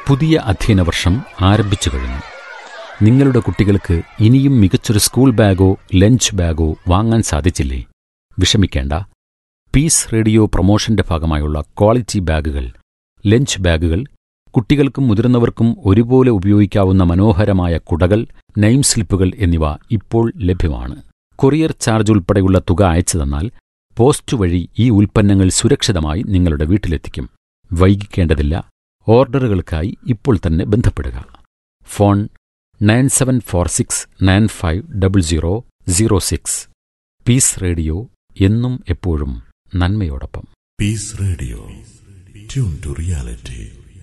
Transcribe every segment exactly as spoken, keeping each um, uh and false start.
പുതിയ അധ്യയന വർഷം ആരംഭിച്ചു കഴിഞ്ഞു. നിങ്ങളുടെ കുട്ടികൾക്ക് ഇനിയും മികച്ചൊരു സ്കൂൾ ബാഗോ ലഞ്ച് ബാഗോ വാങ്ങാൻ സാധിച്ചില്ലേ? വിഷമിക്കേണ്ട. പീസ് റേഡിയോ പ്രൊമോഷന്റെ ഭാഗമായുള്ള ക്വാളിറ്റി ബാഗുകൾ, ലഞ്ച് ബാഗുകൾ, കുട്ടികൾക്കും മുതിർന്നവർക്കും ഒരുപോലെ ഉപയോഗിക്കാവുന്ന മനോഹരമായ കുടകൾ, നെയിം സ്ലിപ്പുകൾ എന്നിവ ഇപ്പോൾ ലഭ്യമാണ്. കൊറിയർ ചാർജ് ഉൾപ്പെടെയുള്ള തുക അയച്ചു തന്നാൽ പോസ്റ്റ് വഴി ഈ ഉൽപ്പന്നങ്ങൾ സുരക്ഷിതമായി നിങ്ങളുടെ വീട്ടിലെത്തിക്കും. വൈകിക്കേണ്ടതില്ല. ഓർഡറുകൾക്കായി ഇപ്പോൾ തന്നെ ബന്ധപ്പെടുക. Phone nine seven four six nine five double zero zero six. Piece radio, എന്നും എപ്പോഴും നന്മയോടൊപ്പം. Piece radio, tune to reality.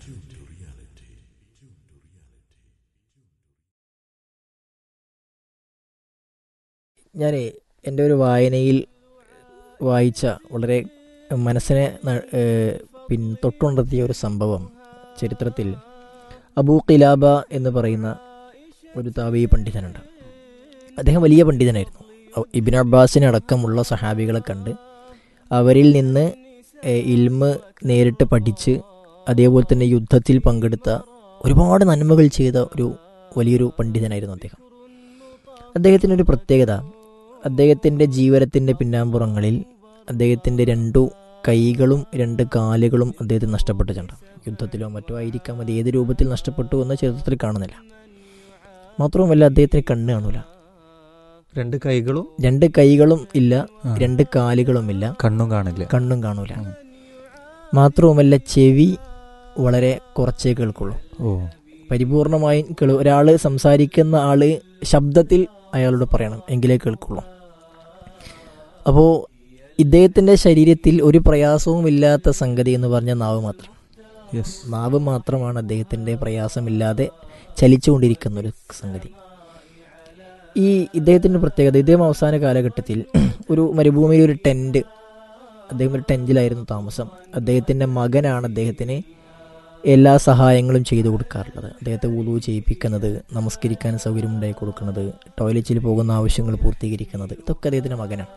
ഞാൻ എൻ്റെ ഒരു വായനയിൽ വായിച്ച വളരെ മനസ്സിനെ പിൻ തൊട്ടുണർത്തിയ ഒരു സംഭവം, ചരിത്രത്തിൽ അബൂ ഖിലാബ എന്ന് പറയുന്ന ഒരു താബഈ പണ്ഡിതനുണ്ട്. അദ്ദേഹം വലിയ പണ്ഡിതനായിരുന്നു. ഇബ്നു അബ്ബാസിനെ അടക്കമുള്ള സഹാബികളെ കണ്ട് അവരിൽ നിന്ന് ഇൽമ് നേരിട്ട് പഠിച്ച് അതേപോലെ തന്നെ യുദ്ധത്തിൽ പങ്കെടുത്ത ഒരുപാട് നന്മകൾ ചെയ്ത ഒരു വലിയൊരു പണ്ഡിതനായിരുന്നു അദ്ദേഹം. അദ്ദേഹത്തിനൊരു പ്രത്യേകത, അദ്ദേഹത്തിൻ്റെ ജീവനത്തിൻ്റെ പിന്നാമ്പുറങ്ങളിൽ അദ്ദേഹത്തിൻ്റെ രണ്ടു കൈകളും രണ്ട് കാലുകളും അദ്ദേഹത്തിന് നഷ്ടപ്പെട്ടിട്ടുണ്ട്. യുദ്ധത്തിലോ മറ്റോ ആയിരിക്കാം, അത് ഏത് രൂപത്തിൽ നഷ്ടപ്പെട്ടു എന്ന് ചരിത്രത്തിൽ കാണുന്നില്ല. മാത്രവുമല്ല അദ്ദേഹത്തിന് കണ്ണ് കാണൂല. രണ്ട് കൈകളും രണ്ട് കൈകളും ഇല്ല, രണ്ട് കാലുകളും ഇല്ല, കണ്ണും കാണില്ല കണ്ണും കാണൂല. മാത്രവുമല്ല ചെവി വളരെ കുറച്ചേ കേൾക്കുള്ളൂ. ഓ പരിപൂർണമായും കേളു. ഒരാൾ സംസാരിക്കുന്ന ആള് ശബ്ദത്തിൽ അയാളോട് പറയണം, എങ്കിലേ കേൾക്കുള്ളൂ. അപ്പോൾ ഇദ്ദേഹത്തിൻ്റെ ശരീരത്തിൽ ഒരു പ്രയാസവും ഇല്ലാത്ത സംഗതി എന്ന് പറഞ്ഞാൽ നാവ് മാത്രം. നാവ് മാത്രമാണ് അദ്ദേഹത്തിൻ്റെ പ്രയാസമില്ലാതെ ചലിച്ചുകൊണ്ടിരിക്കുന്ന ഒരു സംഗതി. ഈ ഇദ്ദേഹത്തിൻ്റെ പ്രത്യേകത, ഇദ്ദേഹം അവസാന കാലഘട്ടത്തിൽ ഒരു മരുഭൂമിയിൽ ഒരു ടെൻറ്റ്, അദ്ദേഹം ഒരു ടെൻറ്റിലായിരുന്നു താമസം. അദ്ദേഹത്തിൻ്റെ മകനാണ് അദ്ദേഹത്തിന് എല്ലാ സഹായങ്ങളും ചെയ്തു കൊടുക്കാറുള്ളത്. അദ്ദേഹത്തെ വുളൂ ചെയ്യിപ്പിക്കുന്നത്, നമസ്കരിക്കാൻ സൗകര്യമുണ്ടായി കൊടുക്കുന്നത്, ടോയ്ലറ്റിൽ പോകുന്ന ആവശ്യങ്ങൾ പൂർത്തീകരിക്കുന്നത്, ഇതൊക്കെ അദ്ദേഹത്തിൻ്റെ മകനാണ്.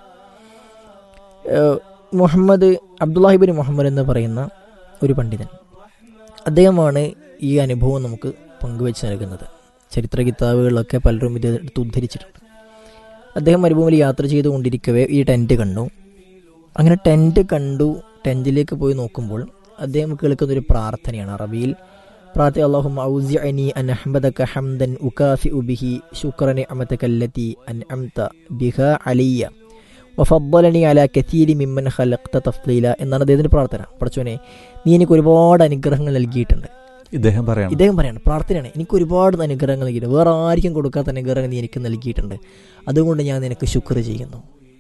മുഹമ്മദ് അബ്ദുല്ലാഹിബിൻ മുഹമ്മദ് എന്ന് പറയുന്ന ഒരു പണ്ഡിതൻ, അദ്ദേഹമാണ് ഈ അനുഭവം നമുക്ക് പങ്കുവെച്ച് നൽകുന്നത്. ചരിത്ര കിതാബുകളിലൊക്കെ പലരും ഇത് എടുത്ത് ഉദ്ധരിച്ചിട്ടുണ്ട്. അദ്ദേഹം മരുഭൂമിയിൽ യാത്ര ചെയ്തുകൊണ്ടിരിക്കവേ ഈ ടെൻറ്റ് കണ്ടു. അങ്ങനെ ടെൻറ്റ് കണ്ടു, ടെൻറ്റിലേക്ക് പോയി നോക്കുമ്പോൾ അദ്ദേഹം കേൾക്കുന്നൊരു പ്രാർത്ഥനയാണ്. അറബിയിൽ പ്രാർത്ഥന, അല്ലാഹുമ്മ ഔസിഅനി അൻ അഹ്മദക ഹംദൻ ഉകാഫിഉ ബിഹി ശുക്ര നിഅമതക അല്ലതി അൻഅംത ബിഹാ അലിയ വഫദ്ദലനി അലാ കസീരി മിമ്മൻ ഖലഖത തഫ്ളീല എന്നാണ് അദ്ദേഹത്തിൻ്റെ പ്രാർത്ഥന. പടച്ചോനെ, നീ എനിക്ക് ഒരുപാട് അനുഗ്രഹങ്ങൾ നൽകിയിട്ടുണ്ട്. ഇദ്ദേഹം പറയാണ് ഇദ്ദേഹം പറയാണ് പ്രാർത്ഥനയാണ്, എനിക്ക് ഒരുപാട് അനുഗ്രഹങ്ങൾ നൽകിയിട്ടുണ്ട്, വേറെ ആർക്കും കൊടുക്കാത്ത അനുഗ്രഹങ്ങൾ നീ എനിക്ക് നൽകിയിട്ടുണ്ട്. അതുകൊണ്ട് ഞാൻ നിനക്ക് ശുക്ർ ചെയ്യുന്നു.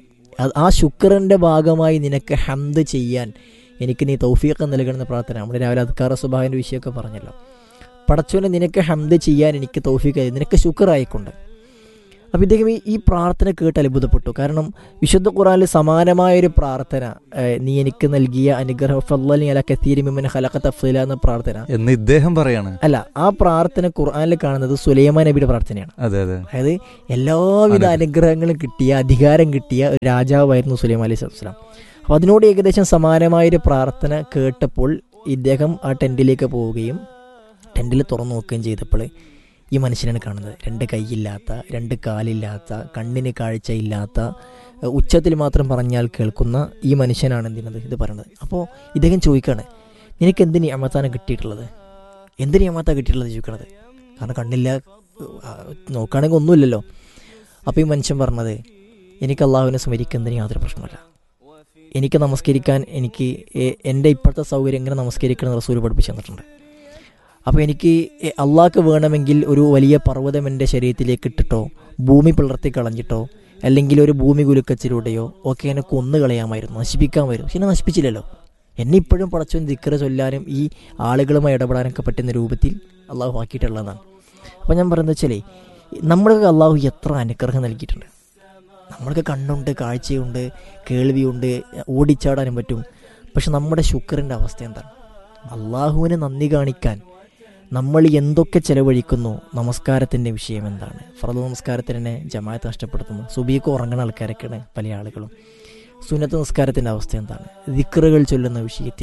ആ ശുക്റിൻ്റെ ഭാഗമായി നിനക്ക് ഹംദ് ചെയ്യാൻ എനിക്ക് നീ തൗഫീഖ് നൽകണമെന്ന പ്രാർത്ഥന. നമ്മുടെ രാവിലെ അദ്കാർ സുബ്ഹാന്റെ വിഷയമൊക്കെ പറഞ്ഞല്ലോ. പടച്ചോനെ, നിനക്ക് ഹംദ് ചെയ്യാൻ എനിക്ക് തൗഫീഖ്, നിനക്ക് ശുക്റായിക്കൊണ്ട്. അപ്പോൾ ഇദ്ദേഹം ഈ പ്രാർത്ഥന കേട്ട് അത്ഭുതപ്പെട്ടു. കാരണം വിശുദ്ധ ഖുർആനിൽ സമാനമായൊരു പ്രാർത്ഥന, നീ എനിക്ക് നൽകിയ അനുഗ്രഹം ഫദ്ദലനി അലാ കസീരി മിമ്മൻ ഖലഖത തഫ്ളീല എന്ന പ്രാർത്ഥന എന്ന് ഇദ്ദേഹം പറയാണ്. അല്ല, ആ പ്രാർത്ഥന ഖുർആനിൽ കാണുന്നത് സുലൈമാൻ നബിയുടെ പ്രാർത്ഥനയാണ്. അതെ അതെ അതായത് എല്ലാവിധ അനുഗ്രഹങ്ങളും കിട്ടിയ, അധികാരം കിട്ടിയ ഒരു രാജാവായിരുന്നു സുലൈമാൻ അലൈഹി സ്വലാം. അപ്പോൾ അതിനോട് ഏകദേശം സമാനമായൊരു പ്രാർത്ഥന കേട്ടപ്പോൾ ഇദ്ദേഹം ആ ടെൻറ്റിലേക്ക് പോവുകയും ടെൻറ്റിൽ തുറന്നു നോക്കുകയും ചെയ്തപ്പോൾ ഈ മനുഷ്യനാണ് കാണുന്നത്. രണ്ട് കൈയില്ലാത്ത, രണ്ട് കാലില്ലാത്ത, കണ്ണിന് കാഴ്ചയില്ലാത്ത, ഉച്ചത്തിൽ മാത്രം പറഞ്ഞാൽ കേൾക്കുന്ന ഈ മനുഷ്യനാണ് എന്തിനത് ഇത് പറയുന്നത്. അപ്പോൾ ഇദ്ദേഹം ചോദിക്കുകയാണ്, നിനക്ക് എന്ത് നിഅമത്താണ് കിട്ടിയിട്ടുള്ളത്, എന്ത് നിഅമത്താണ് കിട്ടിയിട്ടുള്ളത് ചോദിക്കണത്. കാരണം കണ്ണില്ല, നോക്കുകയാണെങ്കിൽ ഒന്നുമില്ലല്ലോ. അപ്പോൾ ഈ മനുഷ്യൻ പറഞ്ഞത്, എനിക്ക് അള്ളാഹുവിനെ സ്മരിക്കുന്നതിന് യാതൊരു പ്രശ്നമല്ല, എനിക്ക് നമസ്കരിക്കാൻ, എനിക്ക് എൻ്റെ ഇപ്പോഴത്തെ സൗകര്യം എങ്ങനെ നമസ്കരിക്കണം റസൂൽ പഠിപ്പിച്ചു തന്നിട്ടുണ്ട്. അപ്പോൾ എനിക്ക് അള്ളാഹ്ക്ക് വേണമെങ്കിൽ ഒരു വലിയ പർവ്വതം എൻ്റെ ശരീരത്തിലേക്ക് ഇട്ടിട്ടോ, ഭൂമി പിളർത്തി കളഞ്ഞിട്ടോ, അല്ലെങ്കിൽ ഒരു ഭൂമി കുലുക്കച്ചിലൂടെയോ ഒക്കെ എന്നെ കൊന്നു കളയാമായിരുന്നു, നശിപ്പിക്കാമായിരുന്നു. പക്ഷെ എന്നെ നശിപ്പിച്ചില്ലല്ലോ. എന്നെ ഇപ്പോഴും പടച്ചോൻ ദിക്ർ ചൊല്ലാനും ഈ ആളുകളുമായി ഇടപെടാനൊക്കെ പറ്റുന്ന രൂപത്തിൽ അള്ളാഹു ആക്കിയിട്ടുള്ളതാണ്. അപ്പോൾ ഞാൻ പറയുന്നത് വെച്ചാലേ, നമ്മൾക്ക് അള്ളാഹു എത്ര അനുഗ്രഹം നൽകിയിട്ടുണ്ട്. നമ്മൾക്ക് കണ്ണുണ്ട്, കാഴ്ചയുണ്ട്, കേൾവിയുണ്ട്, ഓടിച്ചാടാനും പറ്റും. പക്ഷെ നമ്മുടെ ശുക്റിൻ്റെ അവസ്ഥ എന്താണ്? അള്ളാഹുവിന് നന്ദി കാണിക്കാൻ നമ്മൾ എന്തൊക്കെ ചെലവഴിക്കുന്നു? നമസ്കാരത്തിൻ്റെ വിഷയം എന്താണ്? ഫർദ് നമസ്കാരത്തിന് തന്നെ ജമാഅത്ത് നഷ്ടപ്പെടുത്തുന്നു. സുബീക്ക് ഉറങ്ങുന്ന ആൾക്കാരൊക്കെയാണ് പല ആളുകളും. സുന്നത്ത് നമസ്കാരത്തിൻ്റെ അവസ്ഥ എന്താണ്? ദിക്റുകൾ ചൊല്ലുന്ന വിഷയത്തിൽ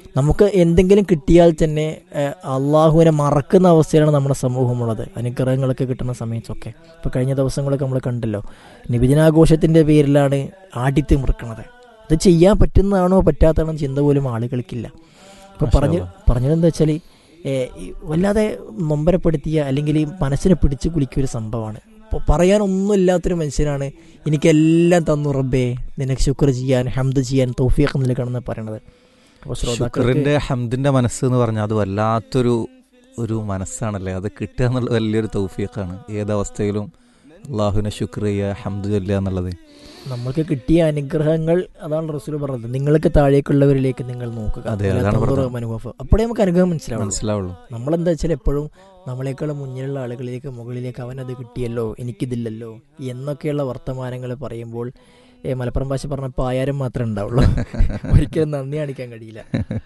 നമുക്ക് എന്തെങ്കിലും കിട്ടിയാൽ തന്നെ ഏഹ്, അള്ളാഹുവിനെ മറക്കുന്ന അവസ്ഥയിലാണ് നമ്മുടെ സമൂഹമുള്ളത് അനുഗ്രഹങ്ങളൊക്കെ കിട്ടുന്ന സമയത്തൊക്കെ. ഇപ്പോൾ കഴിഞ്ഞ ദിവസങ്ങളൊക്കെ നമ്മൾ കണ്ടല്ലോ, നിബിദിനാഘോഷത്തിൻ്റെ പേരിലാണ് ആടിത്തിമിറുക്കുന്നത്. ഇത് ചെയ്യാൻ പറ്റുന്നതാണോ പറ്റാത്തതാണോ ചിന്ത പോലും ആളുകൾക്കില്ല. ഇപ്പോൾ പറഞ്ഞ് പറഞ്ഞതെന്താ വെച്ചാൽ വല്ലാതെ നൊമ്പരപ്പെടുത്തിയ അല്ലെങ്കിൽ ഈ മനസ്സിനെ പിടിച്ചു കുലിക്കിയ ഒരു സംഭവമാണ്. ഇപ്പോൾ പറയാനൊന്നും ഇല്ലാത്തൊരു മനുഷ്യനാണ് എനിക്കെല്ലാം തന്നു റബ്ബേ നിനക്ക് ശുക്ർ ചെയ്യാൻ ഹംദ് ചെയ്യാൻ തൗഫീഖ് നൽകണമെന്ന് പറയണത്. അപ്പോൾ ശ്രോതാക്കളുടെ ശുക്റിന്റെ ഹംദിന്റെ മനസ്സ് എന്ന് പറഞ്ഞാൽ അത് വല്ലാത്തൊരു ഒരു മനസ്സാണല്ലേ. അത് കിട്ടുക എന്നുള്ളത് വലിയൊരു തൗഫീഖാണ്. ഏതവസ്ഥയിലും അള്ളാഹുവിനെ ശുക്ർ ചെയ്യുക, ഹംദ് ചൊല്ലുക എന്നുള്ളത്. നമ്മൾക്ക് കിട്ടിയ അനുഗ്രഹങ്ങൾ അതാണ് റസൂൽ പറഞ്ഞത്, നിങ്ങൾക്ക് താഴേക്കുള്ളവരിലേക്ക് നിങ്ങൾ നോക്കുക. അതെ, അതാണ് പറഞ്ഞത്. അനുഭവം അപ്പോഴേ നമുക്ക് അനുഗ്രഹം മനസ്സിലാവും. മനസ്സിലാവുള്ളൂ. നമ്മളെന്താ വെച്ചാൽ എപ്പോഴും നമ്മളെക്കാളും മുന്നിലുള്ള ആളുകളിലേക്ക് മുകളിലേക്ക് അവനത് കിട്ടിയല്ലോ എനിക്കിതില്ലല്ലോ എന്നൊക്കെയുള്ള വർത്തമാനങ്ങൾ പറയുമ്പോൾ ഏ മലപ്പുറം ഭാഷ പറഞ്ഞപ്പോൾ ആയാരം മാത്രമേ ഉണ്ടാവുള്ളൂ. ഒരിക്കലും നന്ദി കാണിക്കാൻ കഴിയില്ല.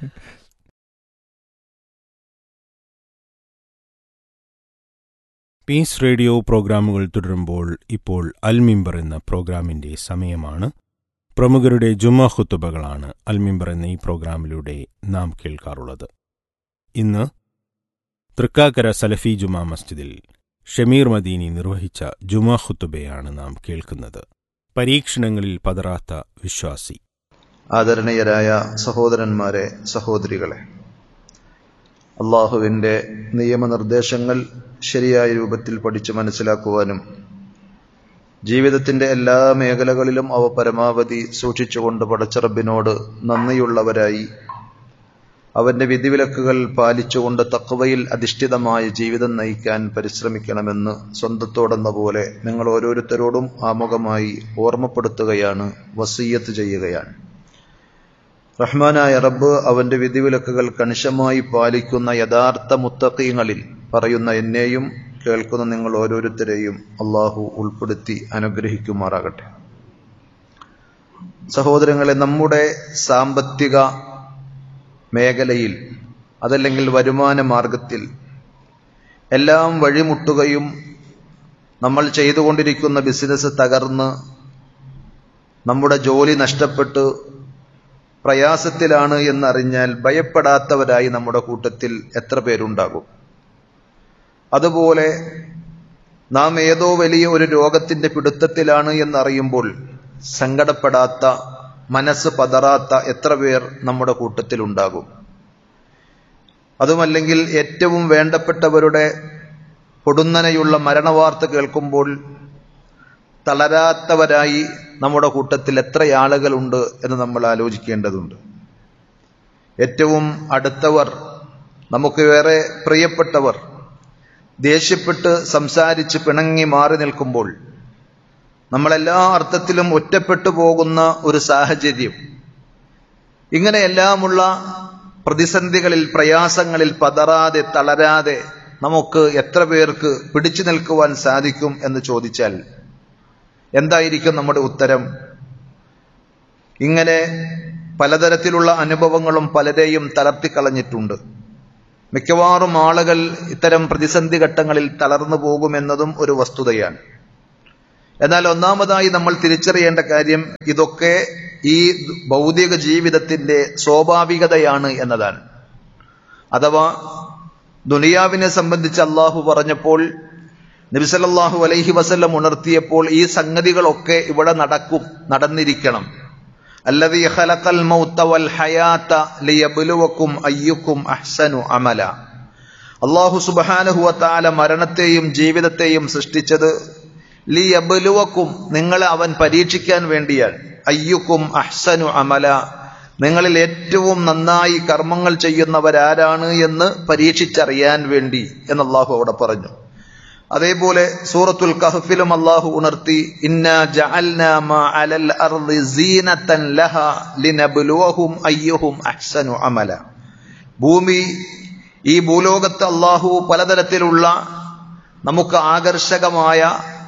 പീസ് റേഡിയോ പ്രോഗ്രാമുകൾ തുടരുമ്പോൾ ഇപ്പോൾ അൽമിമ്പർ എന്ന പ്രോഗ്രാമിന്റെ സമയമാണ്. പ്രമുഖരുടെ ജുമാ ഖുതുബകളാണ് അൽമിമ്പർ എന്ന ഈ പ്രോഗ്രാമിലൂടെ നാം കേൾക്കാറുള്ളത്. ഇന്ന് തൃക്കാക്കര സലഫി ജുമാ മസ്ജിദിൽ ഷമീർ മദീനി നിർവഹിച്ച ജുമാ ഖുതുബയാണ് നാം കേൾക്കുന്നത്. പരീക്ഷണങ്ങളിൽ പതറാത്ത വിശ്വാസി. ആദരണീയരായ സഹോദരന്മാരെ, സഹോദരികളെ, അള്ളാഹുവിൻ്റെ നിയമനിർദ്ദേശങ്ങൾ ശരിയായ രൂപത്തിൽ പഠിച്ച് മനസ്സിലാക്കുവാനും ജീവിതത്തിൻ്റെ എല്ലാ മേഖലകളിലും അവ പരമാവധി സൂക്ഷിച്ചുകൊണ്ട് പടച്ചറബിനോട് നന്ദിയുള്ളവരായി അവൻ്റെ വിധിവിലക്കുകൾ പാലിച്ചുകൊണ്ട് തഖ്വയിൽ അധിഷ്ഠിതമായ ജീവിതം നയിക്കാൻ പരിശ്രമിക്കണമെന്ന് സ്വന്തത്തോടെന്ന പോലെ നിങ്ങൾ ഓരോരുത്തരോടും ആമുഖമായി ഓർമ്മപ്പെടുത്തുകയാണ്, വസിയ്യത്ത് ചെയ്യുകയാണ്. റഹ്മാനായ റബ്ബ് അവൻ്റെ വിധിവിലക്കുകൾ കണിശമായി പാലിക്കുന്ന യഥാർത്ഥ മുത്തഖീങ്ങളിൽ പറയുന്ന എന്നെയും കേൾക്കുന്ന നിങ്ങൾ ഓരോരുത്തരെയും അള്ളാഹു ഉൾപ്പെടുത്തി അനുഗ്രഹിക്കുമാറാകട്ടെ. സഹോദരങ്ങളെ, നമ്മുടെ സാമ്പത്തിക മേഖലയിൽ അതല്ലെങ്കിൽ വരുമാന മാർഗത്തിൽ എല്ലാം വഴിമുട്ടുകയും നമ്മൾ ചെയ്തുകൊണ്ടിരിക്കുന്ന ബിസിനസ് തകർന്ന് നമ്മുടെ ജോലി നഷ്ടപ്പെട്ട് പ്രയാസത്തിലാണ് എന്നറിഞ്ഞാൽ ഭയപ്പെടാത്തവരായി നമ്മുടെ കൂട്ടത്തിൽ എത്ര പേരുണ്ടാകും? അതുപോലെ നാം ഏതോ വലിയ ഒരു രോഗത്തിന്റെ പിടുത്തത്തിലാണ് എന്നറിയുമ്പോൾ സങ്കടപ്പെടാത്ത, മനസ്സ് പതറാത്ത എത്ര പേർ നമ്മുടെ കൂട്ടത്തിലുണ്ടാകും? അതുമല്ലെങ്കിൽ ഏറ്റവും വേണ്ടപ്പെട്ടവരുടെ പൊടുന്നനെയുള്ള മരണവാർത്ത കേൾക്കുമ്പോൾ തളരാത്തവരായി നമ്മുടെ കൂട്ടത്തിൽ എത്ര ആളുകളുണ്ട് എന്ന് നമ്മൾ ആലോചിക്കേണ്ടതുണ്ട്. ഏറ്റവും അടുത്തവർ, നമുക്ക് ഏറെ പ്രിയപ്പെട്ടവർ ദേഷ്യപ്പെട്ട് സംസാരിച്ച് പിണങ്ങി മാറി നിൽക്കുമ്പോൾ നമ്മളെല്ലാ അർത്ഥത്തിലും ഒറ്റപ്പെട്ടു പോകുന്ന ഒരു സാഹചര്യം. ഇങ്ങനെയെല്ലാമുള്ള പ്രതിസന്ധികളിൽ, പ്രയാസങ്ങളിൽ പതറാതെ തളരാതെ നമുക്ക് എത്ര പേർക്ക് പിടിച്ചു നിൽക്കുവാൻ സാധിക്കും എന്ന് ചോദിച്ചാൽ എന്തായിരിക്കും നമ്മുടെ ഉത്തരം? ഇങ്ങനെ പലതരത്തിലുള്ള അനുഭവങ്ങളും പലരെയും തളർത്തിക്കളഞ്ഞിട്ടുണ്ട്. മിക്കവാറും ആളുകൾ ഇത്തരം പ്രതിസന്ധി ഘട്ടങ്ങളിൽ തളർന്നു പോകുമെന്നതും ഒരു വസ്തുതയാണ്. എന്നാൽ ഒന്നാമതായി നമ്മൾ തിരിച്ചറിയേണ്ട കാര്യം ഇതൊക്കെ ഈ ഭൗതിക ജീവിതത്തിന്റെ സ്വാഭാവികതയാണ് എന്നതാണ്. അഥവാ ദുനിയാവിനെ സംബന്ധിച്ച് അള്ളാഹു പറഞ്ഞപ്പോൾ, നബി സല്ലല്ലാഹു അലൈഹി വസല്ലം ഉണർത്തിയപ്പോൾ ഈ സംഗതികളൊക്കെ ഇവിടെ നടക്കും, നടന്നിരിക്കണം. അല്ലദീ ഖലഖൽ മൗത വൽ ഹയാത ലിയബ്ലുവക്കും അയ്യുക്കും അഹ്സനു അമല. അല്ലാഹു സുബ്ഹാനഹു വ തആല മരണത്തെയും ജീവിതത്തെയും സൃഷ്ടിച്ചത് ലിയബ്ലുവക്കും, നിങ്ങളെ അവൻ പരീക്ഷിക്കാൻ വേണ്ടിയാണ്. അയ്യുക്കും അഹ്സനു അമല, നിങ്ങളിൽ ഏറ്റവും നന്നായി കർമ്മങ്ങൾ ചെയ്യുന്നവരാരാണ് എന്ന് പരീക്ഷിച്ചറിയാൻ വേണ്ടി എന്ന് അല്ലാഹു അവിടെ പറഞ്ഞു. അതേപോലെ സൂറത്തുൽ കഹ്ഫിലും അല്ലാഹു ഉണർത്തി, ഇന്നാ ജഅൽനാ മാ അലൽ അർളി സീനതൻ ലഹാ ലിനബ്ലുവഹും അയ്യുഹും അഹ്സനു അമല. ഭൂമി, ഈ ഭൂലോകത്ത് അല്ലാഹു പലതരത്തിലുള്ള നമുക്ക് ആകർഷകമായ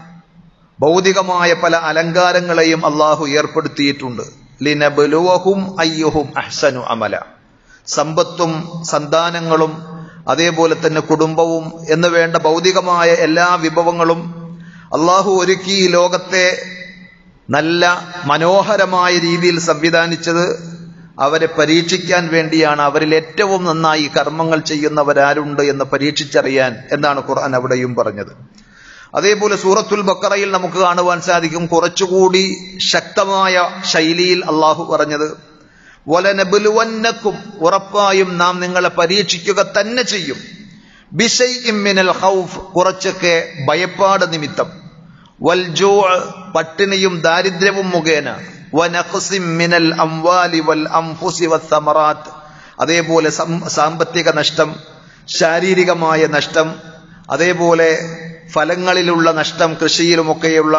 ഭൗതികമായ പല അലങ്കാരങ്ങളെയും അല്ലാഹു ഏർപ്പെടുത്തിയിട്ടുണ്ട്. ലിനബ്ലുവഹും അയ്യുഹും അഹ്സനു അമല. സമ്പത്തും സന്താനങ്ങളും അതേപോലെ തന്നെ കുടുംബവും എന്ന് വേണ്ട ഭൗതികമായ എല്ലാ വിഭവങ്ങളും അള്ളാഹു ഒരുക്കി ഈ ലോകത്തെ നല്ല മനോഹരമായ രീതിയിൽ സംവിധാനിച്ചത് അവരെ പരീക്ഷിക്കാൻ വേണ്ടിയാണ്. അവരിൽ ഏറ്റവും നന്നായി കർമ്മങ്ങൾ ചെയ്യുന്നവരാരുണ്ട് എന്ന് പരീക്ഷിച്ചറിയാൻ എന്നാണ് ഖുർആൻ അവിടെയും പറഞ്ഞത്. അതേപോലെ സൂറത്തുൽ ബഖറയിൽ നമുക്ക് കാണുവാൻ സാധിക്കും കുറച്ചുകൂടി ശക്തമായ ശൈലിയിൽ അള്ളാഹു പറഞ്ഞത്, വലനബ്ലുവന്നക്കും, ഉറപ്പായും നാം നിങ്ങളെ പരീക്ഷിക്കുക തന്നെ ചെയ്യും, ബിശൈഇൻ മിനൽ ഖൗഫ്, കുറച്ചൊക്കെ ഭയപ്പാട് നിമിത്തം, വൽ ജൂഅ്, പട്ടിണിയും ദാരിദ്ര്യവും മുഖേന, വനഖ്സിൻ മിനൽ അംവാലി വൽ അൻഫുസി വസ്സമറാത്ത്, അതേപോലെ സാമ്പത്തിക നഷ്ടം, ശാരീരികമായ നഷ്ടം, അതേപോലെ ഫലങ്ങളിലുള്ള നഷ്ടം, കൃഷിയിലുമൊക്കെയുള്ള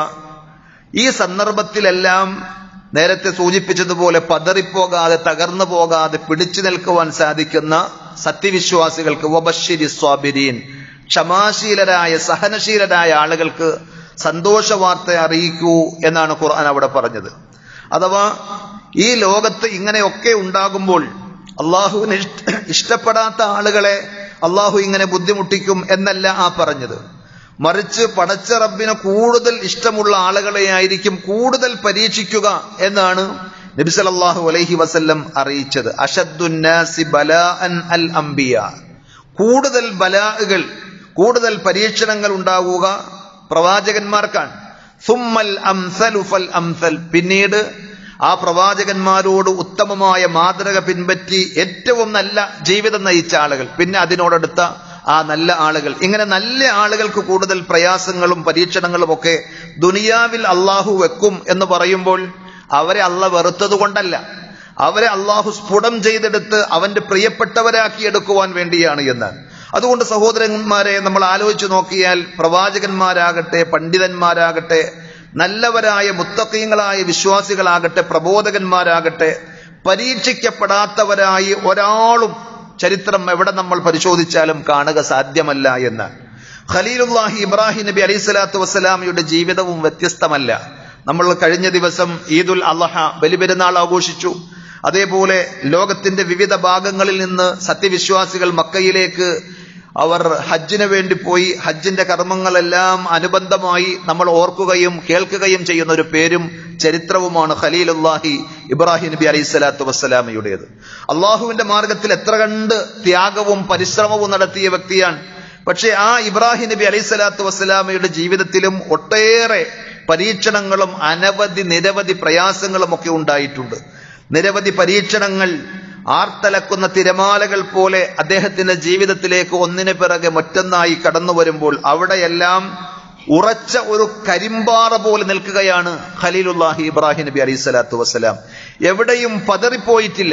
ഈ സന്ദർഭത്തിലെല്ലാം നേരത്തെ സൂചിപ്പിച്ചതുപോലെ പതറിപ്പോകാതെ തകർന്നു പോകാതെ പിടിച്ചു നിൽക്കുവാൻ സാധിക്കുന്ന സത്യവിശ്വാസികൾക്ക് വബശ്ശിരി സ്വാബിരീൻ, ക്ഷമാശീലരായ സഹനശീലരായ ആളുകൾക്ക് സന്തോഷ വാർത്ത അറിയിക്കൂ എന്നാണ് ഖുർആൻ അവിടെ പറഞ്ഞത്. അഥവാ ഈ ലോകത്ത് ഇങ്ങനെയൊക്കെ ഉണ്ടാകുമ്പോൾ അള്ളാഹുവിന് ഇഷ്ടപ്പെടാത്ത ആളുകളെ അള്ളാഹു ഇങ്ങനെ ബുദ്ധിമുട്ടിക്കും എന്നല്ല ആ പറഞ്ഞത്. മറിച്ച് പടച്ച റബ്ബിന് കൂടുതൽ ഇഷ്ടമുള്ള ആളുകളെയായിരിക്കും കൂടുതൽ പരീക്ഷിക്കുക എന്നാണ് നബി സല്ലല്ലാഹു അലൈഹി വസല്ലം അറിയിച്ചത്. അശദ്ദുന്നാസി ബലാഅൻ അൽ അംബിയ, കൂടുതൽ ബലാഅുകൾ, കൂടുതൽ പരീക്ഷണങ്ങൾ ഉണ്ടാവുക പ്രവാചകന്മാർക്കാണ്. സുമ്മൽ അംസലു ഫൽ അംസൽ, പിന്നീട് ആ പ്രവാചകന്മാരോട് ഉത്തമമായ മാതൃക പിൻപറ്റി ഏറ്റവും നല്ല ജീവിതം നയിച്ച ആളുകൾ, പിന്നെ അതിനോടടുത്ത ആ നല്ല ആളുകൾ, ഇങ്ങനെ നല്ല ആളുകൾക്ക് കൂടുതൽ പ്രയാസങ്ങളും പരീക്ഷണങ്ങളും ഒക്കെ ദുനിയാവിൽ അള്ളാഹു വെക്കും എന്ന് പറയുമ്പോൾ അവരെ അള്ള വെറുത്തത് കൊണ്ടല്ല, അവരെ അള്ളാഹു സ്ഫുടം ചെയ്തെടുത്ത് അവന്റെ പ്രിയപ്പെട്ടവരാക്കി എടുക്കുവാൻ വേണ്ടിയാണ് എന്നാണ്. അതുകൊണ്ട് സഹോദരന്മാരെ, നമ്മൾ ആലോചിച്ച് നോക്കിയാൽ പ്രവാചകന്മാരാകട്ടെ, പണ്ഡിതന്മാരാകട്ടെ, നല്ലവരായ മുത്തഖീങ്ങളായ വിശ്വാസികളാകട്ടെ, പ്രബോധകന്മാരാകട്ടെ, പരീക്ഷിക്കപ്പെടാത്തവരായി ഒരാളും ചരിത്രം എവിടെ നമ്മൾ പരിശോധിച്ചാലും കാണുക സാധ്യമല്ല എന്ന്. ഖലീലുല്ലാഹി ഇബ്രാഹിം നബി അലൈഹി സ്വലാത്തു വസ്സലാമയുടെ ജീവിതവും വ്യത്യസ്തമല്ല. നമ്മൾ കഴിഞ്ഞ ദിവസം ഈദുൽ അദ്ഹ ബലിപെരുന്നാൾ ആഘോഷിച്ചു. അതേപോലെ ലോകത്തിന്റെ വിവിധ ഭാഗങ്ങളിൽ നിന്ന് സത്യവിശ്വാസികൾ മക്കയിലേക്ക് അവർ ഹജ്ജിന് വേണ്ടി പോയി. ഹജ്ജിന്റെ കർമ്മങ്ങളെല്ലാം അനുബന്ധമായി നമ്മൾ ഓർക്കുകയും കേൾക്കുകയും ചെയ്യുന്ന ഒരു പേരും ചരിത്രവുമാണ് ഖലീലുല്ലാഹി ഇബ്രാഹിം നബി അലൈഹി സ്വലാത്തു വസ്സലാമയുടേത്. അള്ളാഹുവിന്റെ മാർഗത്തിൽ എത്ര കണ്ട് ത്യാഗവും പരിശ്രമവും നടത്തിയ വ്യക്തിയാണ്. പക്ഷെ ആ ഇബ്രാഹിം നബി അലൈഹി സ്വലാത്തു വസ്സലാമയുടെ ജീവിതത്തിലും ഒട്ടേറെ പരീക്ഷണങ്ങളും അനവധി നിരവധി പ്രയാസങ്ങളും ഒക്കെ ഉണ്ടായിട്ടുണ്ട്. നിരവധി പരീക്ഷണങ്ങൾ ആർത്തലക്കുന്ന തിരമാലകൾ പോലെ അദ്ദേഹത്തിന്റെ ജീവിതത്തിലേക്ക് ഒന്നിനു പിറകെ മറ്റൊന്നായി കടന്നു വരുമ്പോൾ അവിടെയെല്ലാം ഉറച്ച ഒരു കരിമ്പാറ പോലെ നിൽക്കുകയാണ് ഖലീലുല്ലാഹി ഇബ്രാഹിം നബി അലൈഹി സ്വലാത്തു വസ്സലാം. എവിടെയും പതറിപ്പോയിട്ടില്ല.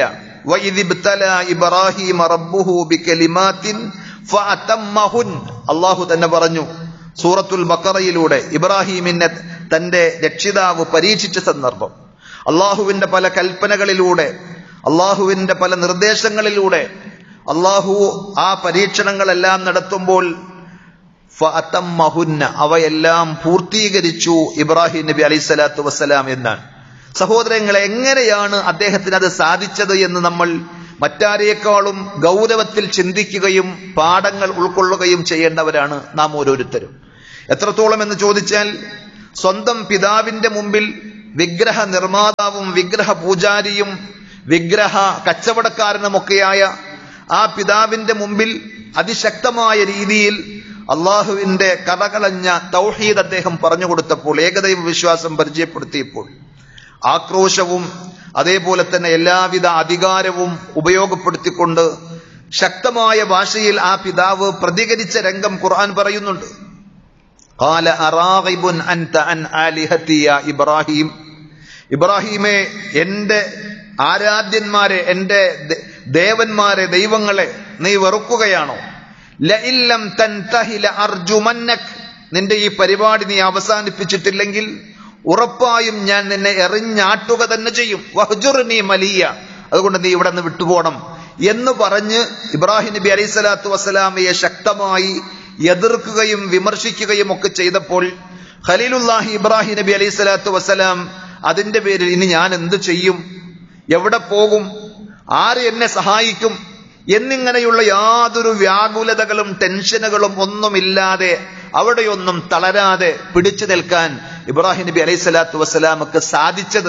ഇബ്രാഹിം റബ്ബുഹു ബികലിമാത്തിൻ ഫഅതമ്മഹുൻ, അല്ലാഹു തന്നെ പറഞ്ഞു സൂറത്തുൽ ബഖറയിലൂടെ ഇബ്രാഹിമിനെ തന്റെ രക്ഷിതാവ് പരീക്ഷിച്ച സന്ദർഭം. അള്ളാഹുവിന്റെ പല കൽപ്പനകളിലൂടെ, അള്ളാഹുവിന്റെ പല നിർദ്ദേശങ്ങളിലൂടെ അള്ളാഹു ആ പരീക്ഷണങ്ങളെല്ലാം നടത്തുമ്പോൾ ഫഅതമ്മഹുന്ന, അവയെല്ലാം പൂർത്തീകരിച്ചു ഇബ്രാഹിം നബി അലൈഹി സ്വലാത്തു വസ്സലാം എന്നാണ്. സഹോദരങ്ങളെ, എങ്ങനെയാണ് അദ്ദേഹത്തിന് അത് സാധിച്ചത് എന്ന് നമ്മൾ മറ്റാരേക്കാളും ഗൗരവത്തിൽ ചിന്തിക്കുകയും പാഠങ്ങൾ ഉൾക്കൊള്ളുകയും ചെയ്യേണ്ടവരാണ് നാം ഓരോരുത്തരും. എത്രത്തോളം എന്ന് ചോദിച്ചാൽ, സ്വന്തം പിതാവിന്റെ മുമ്പിൽ വിഗ്രഹ നിർമ്മാതാവും വിഗ്രഹ പൂജാരിയും വിഗ്രഹ കച്ചവടക്കാരനുമൊക്കെയായ ആ പിതാവിന്റെ മുമ്പിൽ അതിശക്തമായ രീതിയിൽ അള്ളാഹുവിന്റെ കടകളഞ്ഞ തൗഹീദ് അദ്ദേഹം പറഞ്ഞു കൊടുത്തപ്പോൾ, ഏകദൈവ വിശ്വാസം പരിചയപ്പെടുത്തിയപ്പോൾ, ആക്രോശവും അതേപോലെ തന്നെ എല്ലാവിധ അധികാരവും ഉപയോഗപ്പെടുത്തിക്കൊണ്ട് ശക്തമായ ഭാഷയിൽ ആ പിതാവ് പ്രതികരിച്ച രംഗം ഖുർആൻ പറയുന്നുണ്ട്. ഖാല അറാഗിബുൻ അൻത അൻ ആലിഹതി യാ ഇബ്രാഹിം, ഇബ്രാഹിമേ, എന്റെ ആരാധ്യന്മാരെ, എന്റെ ദേവന്മാരെ, ദൈവങ്ങളെ നീ വെറുക്കുകയാണോ? ലഇല്ലം തൻതഹി ലഅർജുമന്നക്, നിന്റെ ഈ പരിപാടി നീ അവസാനിപ്പിച്ചിട്ടില്ലെങ്കിൽ ഉറപ്പായും ഞാൻ നിന്നെ എറിഞ്ഞാട്ടുക തന്നെ ചെയ്യും. വഹ്ജുർനി മലിയ, അതുകൊണ്ട് നീ ഇവിടെ നിന്ന് വിട്ടുപോകണം എന്ന് പറഞ്ഞ് ഇബ്രാഹിം നബി അലൈഹി സ്വലാത്തു വസ്സലാമയെ ശക്തമായി എതിർക്കുകയും വിമർശിക്കുകയും ഒക്കെ ചെയ്തപ്പോൾ ഖലീലുല്ലാഹി ഇബ്രാഹിം നബി അലൈഹി സ്വലാത്തു വസ്സലാം അതിന്റെ പേരിൽ ഇനി ഞാൻ എന്ത് ചെയ്യും, എവിടെ പോകും, ആര് എന്നെ സഹായിക്കും എന്നിങ്ങനെയുള്ള യാതൊരു വ്യാകുലതകളും ടെൻഷനുകളും ഒന്നുമില്ലാതെ, അവിടെയൊന്നും തളരാതെ പിടിച്ചു നിൽക്കാൻ ഇബ്രാഹിം നബി അലൈഹി സ്വലാത്തു വസ്സലാമക്ക് സാധിച്ചത്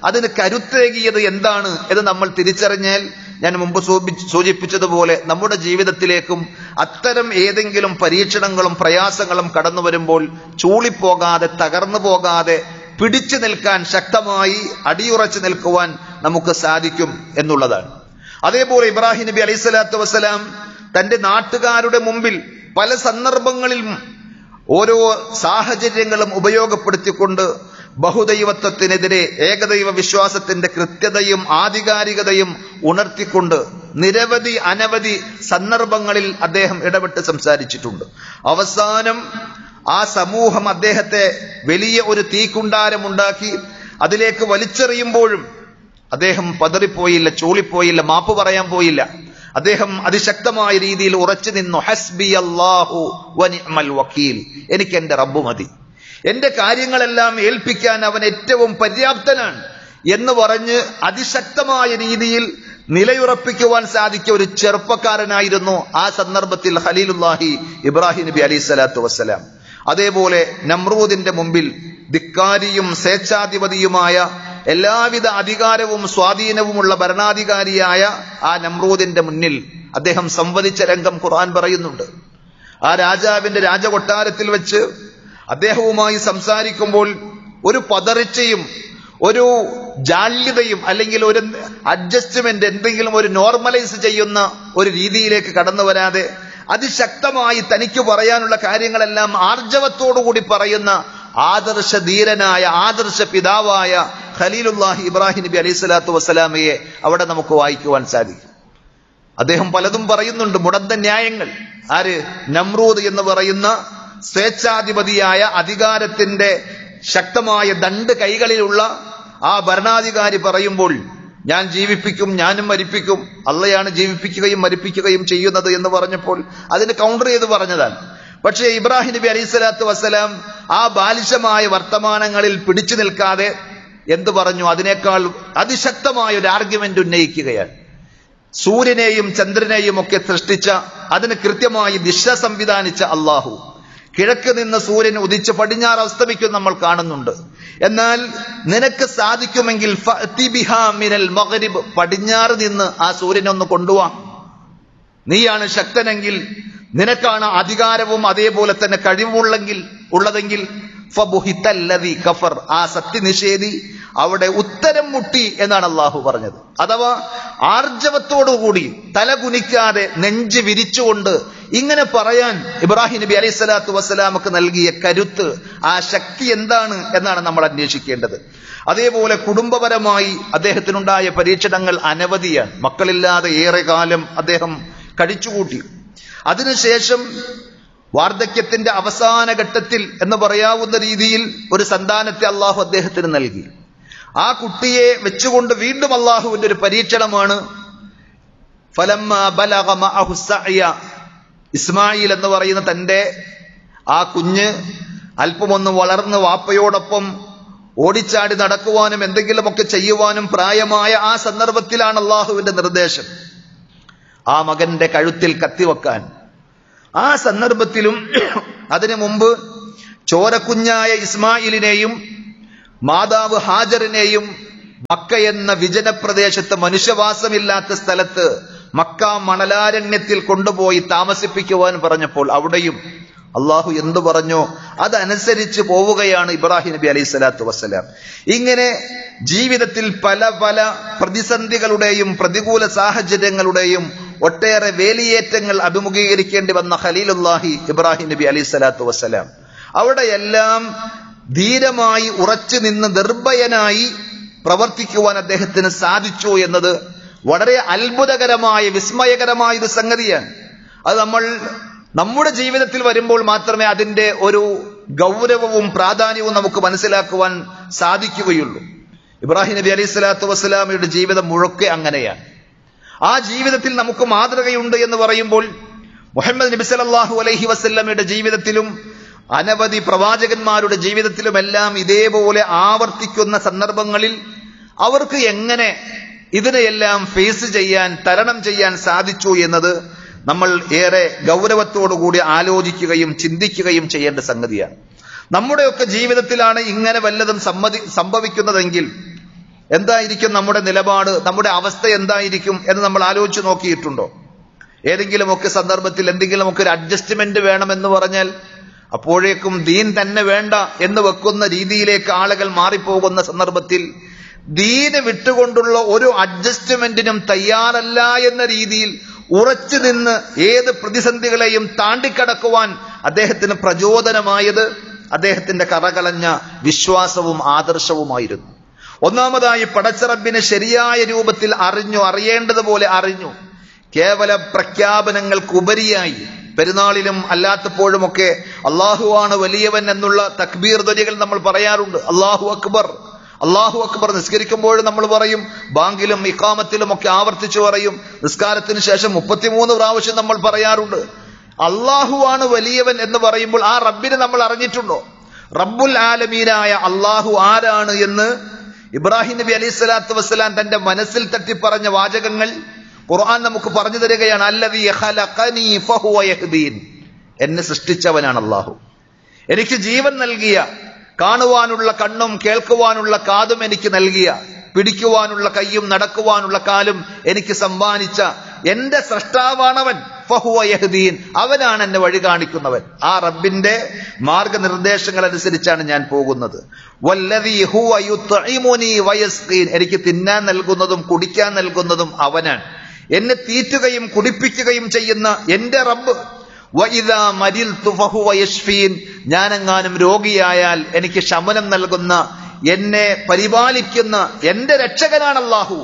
അതിന് കരുത്തേകിയത് എന്താണ് എന്ന് നമ്മൾ തിരിച്ചറിഞ്ഞാൽ, ഞാൻ മുമ്പ് സൂചിപ്പിച്ചതുപോലെ നമ്മുടെ ജീവിതത്തിലേക്കും അത്തരം ഏതെങ്കിലും പരീക്ഷണങ്ങളും പ്രയാസങ്ങളും കടന്നു വരുമ്പോൾ ചൂളിപ്പോകാതെ, തകർന്നു പോകാതെ പിടിച്ചു നിൽക്കാൻ, ശക്തമായി അടിയുറച്ചു നിൽക്കുവാൻ നമുക്ക് സാധിക്കും എന്നുള്ളതാണ്. അതേപോലെ ഇബ്രാഹിം നബി അലൈഹി സ്വലാത്തു വസ്സലാം തന്റെ നാട്ടുകാരുടെ മുമ്പിൽ പല സന്ദർഭങ്ങളിലും ഓരോ സാഹചര്യങ്ങളും ഉപയോഗപ്പെടുത്തിക്കൊണ്ട് ബഹുദൈവത്വത്തിനെതിരെ ഏകദൈവ വിശ്വാസത്തിന്റെ കൃത്യതയും ആധികാരികതയും ഉണർത്തിക്കൊണ്ട് നിരവധി അനവധി സന്ദർഭങ്ങളിൽ അദ്ദേഹം ഇടപെട്ട് സംസാരിച്ചിട്ടുണ്ട്. അവസാനം ആ സമൂഹം അദ്ദേഹത്തെ വലിയ ഒരു തീക്കുണ്ടാരമുണ്ടാക്കി അതിലേക്ക് വലിച്ചെറിയുമ്പോഴും അദ്ദേഹം പതറിപ്പോയില്ല, ചൂളിപ്പോയില്ല, മാപ്പ് പറയാൻ പോയില്ല. അദ്ദേഹം അതിശക്തമായ രീതിയിൽ ഉറച്ചു നിന്നു. ഹസ്ബി അല്ലാഹു വനിഅമൽ വക്കീൽ, എനിക്ക് എന്റെ റബ്ബ് മതി, എന്റെ കാര്യങ്ങളെല്ലാം ഏൽപ്പിക്കാൻ അവൻ ഏറ്റവും പര്യാപ്തനാണ് എന്ന് പറഞ്ഞ് അതിശക്തമായ രീതിയിൽ നിലയുറപ്പിക്കുവാൻ സാധിച്ച ഒരു ചെറുപ്പക്കാരനായിരുന്നു ആ സന്ദർഭത്തിൽ ഖലീലുല്ലാഹി ഇബ്രാഹിം നബി അലൈഹി സ്വലാത്തു വസ്സലാം. അതേപോലെ നമ്രൂദിന്റെ മുമ്പിൽ ധിക്കാരിയും സ്വേച്ഛാധിപതിയുമായ എല്ലാവിധ അധികാരവും സ്വാധീനവുമുള്ള ഭരണാധികാരിയായ ആ നമ്രൂദിന്റെ മുന്നിൽ അദ്ദേഹം സംവദിച്ച രംഗം ഖുർആൻ പറയുന്നുണ്ട്. ആ രാജാവിന്റെ രാജകൊട്ടാരത്തിൽ വെച്ച് അദ്ദേഹവുമായി സംസാരിക്കുമ്പോൾ ഒരു പതറിച്ചയും ഒരു ജാള്യതയും അല്ലെങ്കിൽ ഒരു അഡ്ജസ്റ്റ്മെന്റ്, എന്തെങ്കിലും ഒരു നോർമലൈസ് ചെയ്യുന്ന ഒരു രീതിയിലേക്ക് കടന്നു വരാതെ അതിശക്തമായി തനിക്ക് പറയാനുള്ള കാര്യങ്ങളെല്ലാം ആർജവത്തോടുകൂടി പറയുന്ന ആദർശ ധീരനായ ആദർശ പിതാവായ ഖലീലുല്ലാഹി ഇബ്രാഹിം നബി അലൈഹി സ്വലാത്തു വസ്സലാമയെ അവിടെ നമുക്ക് വായിക്കുവാൻ സാധിക്കും. അദ്ദേഹം പലതും പറയുന്നുണ്ട്, മുടന്ത ന്യായങ്ങൾ. ആര്? നമ്രൂദ് എന്ന് പറയുന്ന സ്വേച്ഛാധിപതിയായ അധികാരത്തിന്റെ ശക്തമായ ദണ്ട് കൈകളിലുള്ള ആ ഭരണാധികാരി പറയുമ്പോൾ ഞാൻ ജീവിപ്പിക്കും, ഞാനും മരിപ്പിക്കും, അള്ളയാണ് ജീവിപ്പിക്കുകയും മരിപ്പിക്കുകയും ചെയ്യുന്നത് എന്ന് പറഞ്ഞപ്പോൾ അതിന് കൗണ്ടർ ചെയ്ത് പറഞ്ഞതാണ്. പക്ഷേ ഇബ്രാഹിം നബി അലൈഹി സ്വലാത്തു വസ്സലാം ആ ബാലിശമായ വർത്തമാനങ്ങളിൽ പിടിച്ചു നിൽക്കാതെ എന്തു പറഞ്ഞു? അതിനേക്കാൾ അതിശക്തമായ ഒരു ആർഗ്യുമെന്റ് ഉന്നയിക്കുകയാണ്. സൂര്യനെയും ചന്ദ്രനെയും ഒക്കെ സൃഷ്ടിച്ച, അതിന് കൃത്യമായി ദിശ സംവിധാനിച്ച അള്ളാഹു, കിഴക്ക് നിന്ന് സൂര്യൻ ഉദിച്ച് പടിഞ്ഞാറ് അസ്തമിക്കും നമ്മൾ കാണുന്നുണ്ട്. എന്നാൽ നിനക്ക് സാധിക്കുമെങ്കിൽ പടിഞ്ഞാറ് നിന്ന് ആ സൂര്യനെ ഒന്ന് കൊണ്ടുവാ. നീയാണ് ശക്തനെങ്കിൽ, നിനക്കാണ് അധികാരവും അതേപോലെ തന്നെ കഴിവുള്ളെങ്കിൽ ഉള്ളതെങ്കിൽ ഫബുഹിതല്ലദീ കഫർ, ആ സത്യനിഷേധി അവിടെ ഉത്തരം മുട്ടി എന്നാണ് അള്ളാഹു പറഞ്ഞത്. അഥവാ ആർജവത്തോടുകൂടി തല കുനിക്കാതെ നെഞ്ച് വിരിച്ചുകൊണ്ട് ഇങ്ങനെ പറയാൻ ഇബ്രാഹിം നബി അലൈഹി സ്വലാത്തു വസ്സലാമക്ക് നൽകിയ കരുത്ത്, ആ ശക്തി എന്താണ് എന്നാണ് നമ്മൾ അന്വേഷിക്കേണ്ടത്. അതേപോലെ കുടുംബപരമായി അദ്ദേഹത്തിനുണ്ടായ പരീക്ഷണങ്ങൾ അനവധിയാണ്. മക്കളില്ലാതെ ഏറെ കാലം അദ്ദേഹം കഴിച്ചുകൂട്ടി. അതിനുശേഷം വാർദ്ധക്യത്തിന്റെ അവസാന ഘട്ടത്തിൽ എന്ന് പറയാവുന്ന രീതിയിൽ ഒരു സന്താനത്തെ അള്ളാഹു അദ്ദേഹത്തിന് നൽകി. ആ കുട്ടിയെ വെച്ചുകൊണ്ട് വീണ്ടും അള്ളാഹുവിന്റെ ഒരു പരീക്ഷണമാണ്. ഫലമ്മ ബലഗ മഅഹു സഅയ, ഇസ്മായിൽ എന്ന് പറയുന്ന തന്റെ ആ കുഞ്ഞ് അല്പമൊന്ന് വളർന്ന് വാപ്പയോടൊപ്പം ഓടിച്ചാടി നടക്കുവാനും എന്തെങ്കിലുമൊക്കെ ചെയ്യുവാനും പ്രായമായ ആ സന്ദർഭത്തിലാണ് അള്ളാഹുവിന്റെ നിർദ്ദേശം ആ മകന്റെ കഴുത്തിൽ കത്തിവെക്കാൻ. ആ സന്ദർഭത്തിലും അതിനു മുമ്പ് ചോരക്കുഞ്ഞായ ഇസ്മായിലിനെയും മാതാവ് ഹാജറിനെയും മക്ക എന്ന വിജനപ്രദേശത്ത്, മനുഷ്യവാസമില്ലാത്ത സ്ഥലത്ത് മക്ക മണലാരണ്യത്തിൽ കൊണ്ടുപോയി താമസിപ്പിക്കുവാൻ പറഞ്ഞപ്പോൾ അവിടെയും അള്ളാഹു എന്തു പറഞ്ഞോ അതനുസരിച്ച് പോവുകയാണ് ഇബ്രാഹിം നബി അലൈഹി സ്വലാത്തു വസ്സലാം. ഇങ്ങനെ ജീവിതത്തിൽ പല പല പ്രതിസന്ധികളുടെയും പ്രതികൂല സാഹചര്യങ്ങളുടെയും ഒട്ടേറെ വേലിയേറ്റങ്ങൾ അഭിമുഖീകരിക്കേണ്ടി വന്ന ഖലീലുല്ലാഹി ഇബ്രാഹിം നബി അലൈഹി സ്വലാത്തു വസ്സലാം അവിടെയെല്ലാം ധീരമായി ഉറച്ചു നിന്ന് നിർഭയനായി പ്രവർത്തിക്കുവാൻ അദ്ദേഹത്തിന് സാധിച്ചു എന്നത് വളരെ അത്ഭുതകരമായ വിസ്മയകരമായ ഒരു സംഗതിയാണ്. അത് നമ്മൾ നമ്മുടെ ജീവിതത്തിൽ വരുമ്പോൾ മാത്രമേ അതിന്റെ ഒരു ഗൗരവവും പ്രാധാന്യവും നമുക്ക് മനസ്സിലാക്കുവാൻ സാധിക്കുകയുള്ളൂ. ഇബ്രാഹിം നബി അലൈഹി സ്വലാത്തു വസ്സലാമയുടെ ജീവിതം മുഴുക്കെ അങ്ങനെയാണ്. ആ ജീവിതത്തിൽ നമുക്ക് മാതൃകയുണ്ട് എന്ന് പറയുമ്പോൾ മുഹമ്മദ് നബി സല്ലല്ലാഹു അലൈഹി വസല്ലമയുടെ ജീവിതത്തിലും അനവധി പ്രവാചകന്മാരുടെ ജീവിതത്തിലുമെല്ലാം ഇതേപോലെ ആവർത്തിക്കുന്ന സന്ദർഭങ്ങളിൽ അവർക്ക് എങ്ങനെ ഇതിനെയെല്ലാം ഫേസ് ചെയ്യാൻ, തരണം ചെയ്യാൻ സാധിച്ചു എന്നത് നമ്മൾ ഏറെ ഗൗരവത്തോടുകൂടി ആലോചിക്കുകയും ചിന്തിക്കുകയും ചെയ്യേണ്ട സംഗതിയാണ്. നമ്മുടെയൊക്കെ ജീവിതത്തിലാണ് ഇങ്ങനെ വല്ലതും സമ്മതി സംഭവിക്കുന്നതെങ്കിൽ എന്തായിരിക്കും നമ്മുടെ നിലപാട്, നമ്മുടെ അവസ്ഥ എന്തായിരിക്കും എന്ന് നമ്മൾ ആലോചിച്ച് നോക്കിയിട്ടുണ്ടോ? ഏതെങ്കിലുമൊക്കെ സന്ദർഭത്തിൽ എന്തെങ്കിലുമൊക്കെ ഒരു അഡ്ജസ്റ്റ്മെന്റ് വേണമെന്ന് പറഞ്ഞാൽ അപ്പോഴേക്കും ദീൻ തന്നെ വേണ്ട എന്ന് വെക്കുന്ന രീതിയിലേക്ക് ആളുകൾ മാറിപ്പോകുന്ന സന്ദർഭത്തിൽ ദീന് വിട്ടുകൊണ്ടുള്ള ഒരു അഡ്ജസ്റ്റ്മെന്റിനും തയ്യാറല്ല എന്ന രീതിയിൽ ഉറച്ചു നിന്ന് ഏത് പ്രതിസന്ധികളെയും താണ്ടിക്കടക്കുവാൻ അദ്ദേഹത്തിന് പ്രചോദനമായത് അദ്ദേഹത്തിന്റെ കറകളഞ്ഞ വിശ്വാസവും ആദർശവുമായിരുന്നു. ഒന്നാമതായി പടച്ചറബിനെ ശരിയായ രൂപത്തിൽ അറിഞ്ഞു, അറിയേണ്ടതുപോലെ അറിഞ്ഞു. കേവല പ്രഖ്യാപനങ്ങൾക്കുപരിയായി പെരുന്നാളിലും അല്ലാത്തപ്പോഴുമൊക്കെ അള്ളാഹുവാണ് വലിയവൻ എന്നുള്ള തക്ബീർ ധ്വനികൾ നമ്മൾ പറയാറുണ്ട്. അള്ളാഹു അക്ബർ, അള്ളാഹു അക്ബർ. നിസ്കരിക്കുമ്പോഴും നമ്മൾ പറയും, ബാങ്കിലും ഇഖാമത്തിലും ഒക്കെ ആവർത്തിച്ചു പറയും. നിസ്കാരത്തിന് ശേഷം മുപ്പത്തിമൂന്ന് പ്രാവശ്യം നമ്മൾ പറയാറുണ്ട്. അള്ളാഹുവാണ് വലിയവൻ എന്ന് പറയുമ്പോൾ ആ റബ്ബിനെ നമ്മൾ അറിഞ്ഞിട്ടുണ്ടോ? റബ്ബുൽ ആലമീനായ അള്ളാഹു ആരാണ് എന്ന് ഇബ്രാഹിം നബി അലൈഹി സ്വലാത്തു വസ്സലാം തന്റെ മനസ്സിൽ തട്ടി പറഞ്ഞ വാചകങ്ങൾ ഖുർആൻ നമുക്ക് പറഞ്ഞു തരികയാണ്. അല്ലദീ ഖലഖനീ ഫഹുവ യഹ്ദീൻ. എന്നെ സൃഷ്ടിച്ചവനാണ് അള്ളാഹു. എനിക്ക് ജീവൻ നൽകിയ, കാണുവാനുള്ള കണ്ണും കേൾക്കുവാനുള്ള കാതും എനിക്ക് നൽകിയ, പിടിക്കുവാനുള്ള കൈയും നടക്കുവാനുള്ള കാലും എനിക്ക് സമ്മാനിച്ച എന്റെ സ്രഷ്ടാവാണവൻ. ഫഹുവ യഹ്ദീൻ. അവനാണ് എന്നെ വഴി കാണിക്കുന്നവൻ. ആ റബ്ബിന്റെ മാർഗനിർദ്ദേശങ്ങൾ അനുസരിച്ചാണ് ഞാൻ പോകുന്നത്. വല്ലദീ ഹുവ യുത്ഇമുനി വയസ്ഖീൻ. എനിക്ക് തിന്നാൻ നൽകുന്നതും കുടിക്കാൻ നൽകുന്നതും അവനാണ്. എന്നെ തീറ്റുകയും കുടിപ്പിക്കുകയും ചെയ്യുന്ന എന്റെ റബ്ബ്. വഇദാ മരിൽതു ഫഹുവ യശ്ഫീൻ. ഞാനെങ്ങാനും രോഗിയായാൽ എനിക്ക് ശമനം നൽകുന്ന, എന്നെ പരിപാലിക്കുന്ന എന്റെ രക്ഷകനാണ് അല്ലാഹു.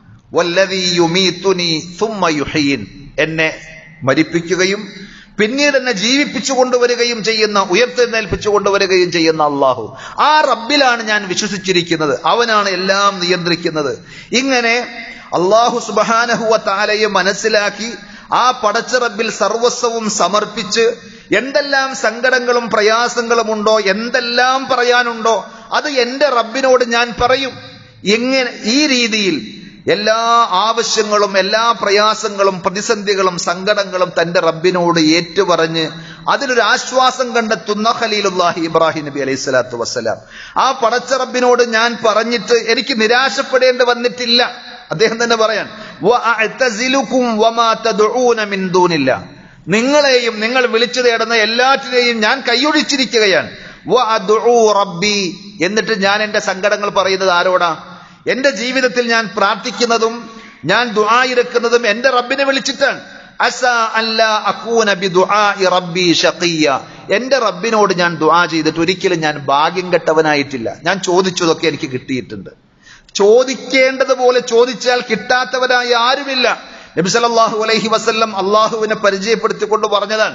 വല്ലദീ യുമീതുനി സുമ്മ യുഹീൻ. എന്നെ മരിപ്പിക്കുകയും പിന്നീട് എന്നെ ജീവിപ്പിച്ചു കൊണ്ടുവരികയും ചെയ്യുന്ന, ഉയർത്തെഴുന്നേൽപ്പിച്ചു കൊണ്ടുവരികയും ചെയ്യുന്ന അള്ളാഹു. ആ റബ്ബിലാണ് ഞാൻ വിശ്വസിച്ചിരിക്കുന്നത്. അവനാണ് എല്ലാം നിയന്ത്രിക്കുന്നത്. ഇങ്ങനെ അള്ളാഹു സുബ്ഹാനഹു വ തആലയെ മനസ്സിലാക്കി ആ പടച്ച റബ്ബിൽ സർവസ്വവും സമർപ്പിച്ച് എന്തെല്ലാം സങ്കടങ്ങളും പ്രയാസങ്ങളും ഉണ്ടോ, എന്തെല്ലാം പറയാനുണ്ടോ അത് എന്റെ റബ്ബിനോട് ഞാൻ പറയും. എങ്ങനെ ഈ രീതിയിൽ എല്ലാ ആവശ്യങ്ങളും എല്ലാ പ്രയാസങ്ങളും പ്രതിസന്ധികളും സങ്കടങ്ങളും തന്റെ റബ്ബിനോട് ഏറ്റുപറഞ്ഞ് അതിലൊരു ആശ്വാസം കണ്ടെത്തുന്ന ഖലീലുല്ലാഹി ഇബ്രാഹിം നബി അലൈഹി സ്വലാത്തു വസ്സലാം. ആ പടച്ച റബ്ബിനോട് ഞാൻ പറഞ്ഞിട്ട് എനിക്ക് നിരാശപ്പെടേണ്ടി വന്നിട്ടില്ല. അദ്ദേഹം തന്നെ പറയാൻ, വഅഅ്തസിലുകും വമാ തദ്ഊന മിൻ ദൂനില്ലാഹ്. നിങ്ങളെയും നിങ്ങൾ വിളിച്ചു തേടുന്ന എല്ലാറ്റിനെയും ഞാൻ കൈയൊഴിച്ചിരിക്കുകയാണ്. വഅദ്ഉ റബ്ബി. എന്നിട്ട് ഞാൻ എന്റെ സങ്കടങ്ങൾ പറയുന്നത് ആരോടാ? എന്റെ ജീവിതത്തിൽ ഞാൻ പ്രാർത്ഥിക്കുന്നതും ഞാൻ ദുആ ഇറക്കുന്നതും എന്റെ റബ്ബിനെ വിളിച്ചിട്ടാണ്. അസാ അല്ലാ അകൂന ബിദുആഇ റബ്ബി ശഖിയ. എന്റെ റബ്ബിനോട് ഞാൻ ദുആ ചെയ്തിട്ട് ഒരിക്കലും ഞാൻ ഭാഗ്യം കെട്ടവനായിട്ടില്ല. ഞാൻ ചോദിച്ചതൊക്കെ എനിക്ക് കിട്ടിയിട്ടുണ്ട്. ചോദിക്കേണ്ടതുപോലെ ചോദിച്ചാൽ കിട്ടാത്തവനായി ആരുമില്ല. നബി സല്ലല്ലാഹു അലൈഹി വസല്ലം അള്ളാഹുവിനെ പരിചയപ്പെടുത്തിക്കൊണ്ട് പറഞ്ഞതാണ്,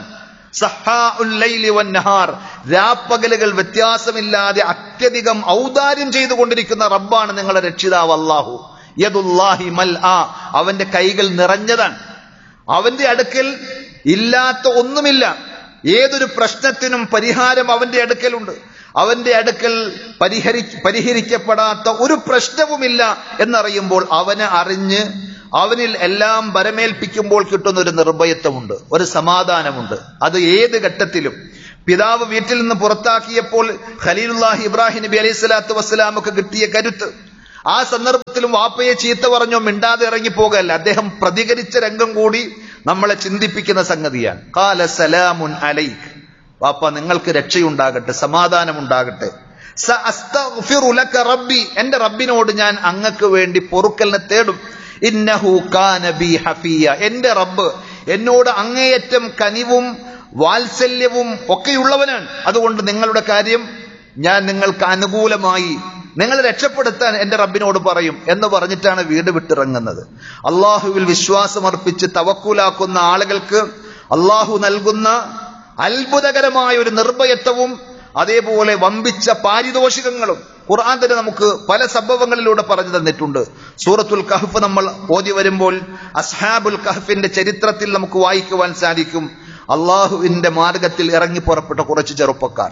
സഹാഉൽ ലൈലി വൻ നഹാർ. രാപ്പകലുകൾ വ്യത്യാസമില്ലാതെ അത്യധികം ഔദാര്യം ചെയ്തുകൊണ്ടിരിക്കുന്ന റബ്ബാണ് നിങ്ങളുടെ രക്ഷിതാവ് അല്ലാഹു. യദുല്ലാഹി മൽആ. അവന്റെ കൈകൾ നിറഞ്ഞതാണ്. അവന്റെ അടുക്കൽ ഇല്ലാത്ത ഒന്നുമില്ല. ഏതൊരു പ്രശ്നത്തിനും പരിഹാരം അവന്റെ അടുക്കലുണ്ട്. അവന്റെ അടുക്കൽ പരിഹരി പരിഹരിക്കപ്പെടാത്ത ഒരു പ്രശ്നവുമില്ല എന്നറിയുമ്പോൾ അവനെ അറിഞ്ഞ് അവനിൽ എല്ലാം ബരമേൽപ്പിക്കുമ്പോൾ കിട്ടുന്ന ഒരു നിർഭയത്വമുണ്ട്, ഒരു സമാധാനമുണ്ട്. അത് ഏത് ഘട്ടത്തിലും. പിതാവ് വീട്ടിൽ നിന്ന് പുറത്താക്കിയപ്പോൾ ഖലീലുല്ലാഹി ഇബ്രാഹിം നബി അലൈഹി സ്വലാത്തു വസ്സലാമൊക്കെ കിട്ടിയ കരുത്ത്, ആ സന്ദർഭത്തിലും വാപ്പയെ ചീത്ത പറഞ്ഞോ മിണ്ടാതെ ഇറങ്ങിപ്പോകല്ല. അദ്ദേഹം പ്രതികരിച്ച രംഗം കൂടി നമ്മളെ ചിന്തിപ്പിക്കുന്ന സംഗതിയാണ്. ഖാല സലാമുൻ അലൈക്. വാപ്പ നിങ്ങൾക്ക് രക്ഷയുണ്ടാകട്ടെ, സമാധാനമുണ്ടാകട്ടെ. സഅസ്തഗ്ഫിറു ലക റബ്ബി. എന്റെ റബ്ബിനോട് ഞാൻ അങ്ങക്ക് വേണ്ടി പൊറുക്കലിനെ തേടും. ഇന്നഹു കാന ബി ഹഫിയ. എന്റെ റബ്ബ് എന്നോട് അങ്ങേയറ്റം കനിവും വാത്സല്യവും ഒക്കെയുള്ളവനാണ്. അതുകൊണ്ട് നിങ്ങളുടെ കാര്യം ഞാൻ നിങ്ങൾക്ക് അനുകൂലമായി നിങ്ങൾ രക്ഷപ്പെടുത്താൻ എന്റെ റബ്ബിനോട് പറയും എന്ന് പറഞ്ഞിട്ടാണ് വീട് വിട്ടിറങ്ങുന്നത്. അള്ളാഹുവിൽ വിശ്വാസമർപ്പിച്ച് തവക്കുലാക്കുന്ന ആളുകൾക്ക് അള്ളാഹു നൽകുന്ന അത്ഭുതകരമായ ഒരു നിർഭയത്വവും അതേപോലെ വമ്പിച്ച പാരിതോഷികങ്ങളും ഖുർആൻ തന്നെ നമുക്ക് പല സംഭവങ്ങളിലൂടെ പറഞ്ഞു തന്നിട്ടുണ്ട്. സൂറത്തുൽ കഹ്ഫ് നമ്മൾ ഓതി വരുമ്പോൾ അസ്ഹാബുൽ കഹ്ഫിന്റെ ചരിത്രത്തിൽ നമുക്ക് വായിക്കുവാൻ സാധിക്കും. അള്ളാഹുവിന്റെ മാർഗത്തിൽ ഇറങ്ങി പുറപ്പെട്ട കുറച്ച് ചെറുപ്പക്കാർ,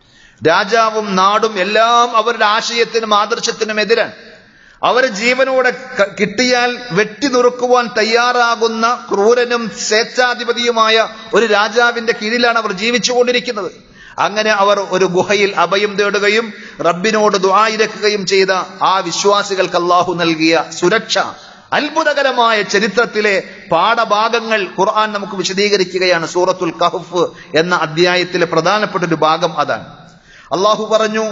രാജാവും നാടും എല്ലാം അവരുടെ ആശയത്തിനും ആദർശത്തിനും എതിരാണ്. അവരെ ജീവനോടെ കിട്ടിയാൽ വെട്ടി നുറുക്കുവാൻ തയ്യാറാകുന്ന ക്രൂരനും സ്വേച്ഛാധിപതിയുമായ ഒരു രാജാവിന്റെ കീഴിലാണ് അവർ ജീവിച്ചുകൊണ്ടിരിക്കുന്നത്. അങ്ങനെ അവർ ഒരു ഗുഹയിൽ അഭയം തേടുകയും റബ്ബിനോട് ദുആ ഇരക്കുകയും ചെയ്ത ആ വിശ്വാസികൾക്ക് അല്ലാഹു നൽകിയ സുരക്ഷ, അത്ഭുതകരമായ ചരിത്രത്തിലെ പാഠഭാഗങ്ങൾ ഖുർആൻ നമുക്ക് വിശദീകരിക്കുകയാണ്. സൂറത്തുൽ കഹ്ഫ് എന്ന അധ്യായത്തിലെ പ്രധാനപ്പെട്ട ഒരു ഭാഗം അതാണ്. അല്ലാഹു പറഞ്ഞു,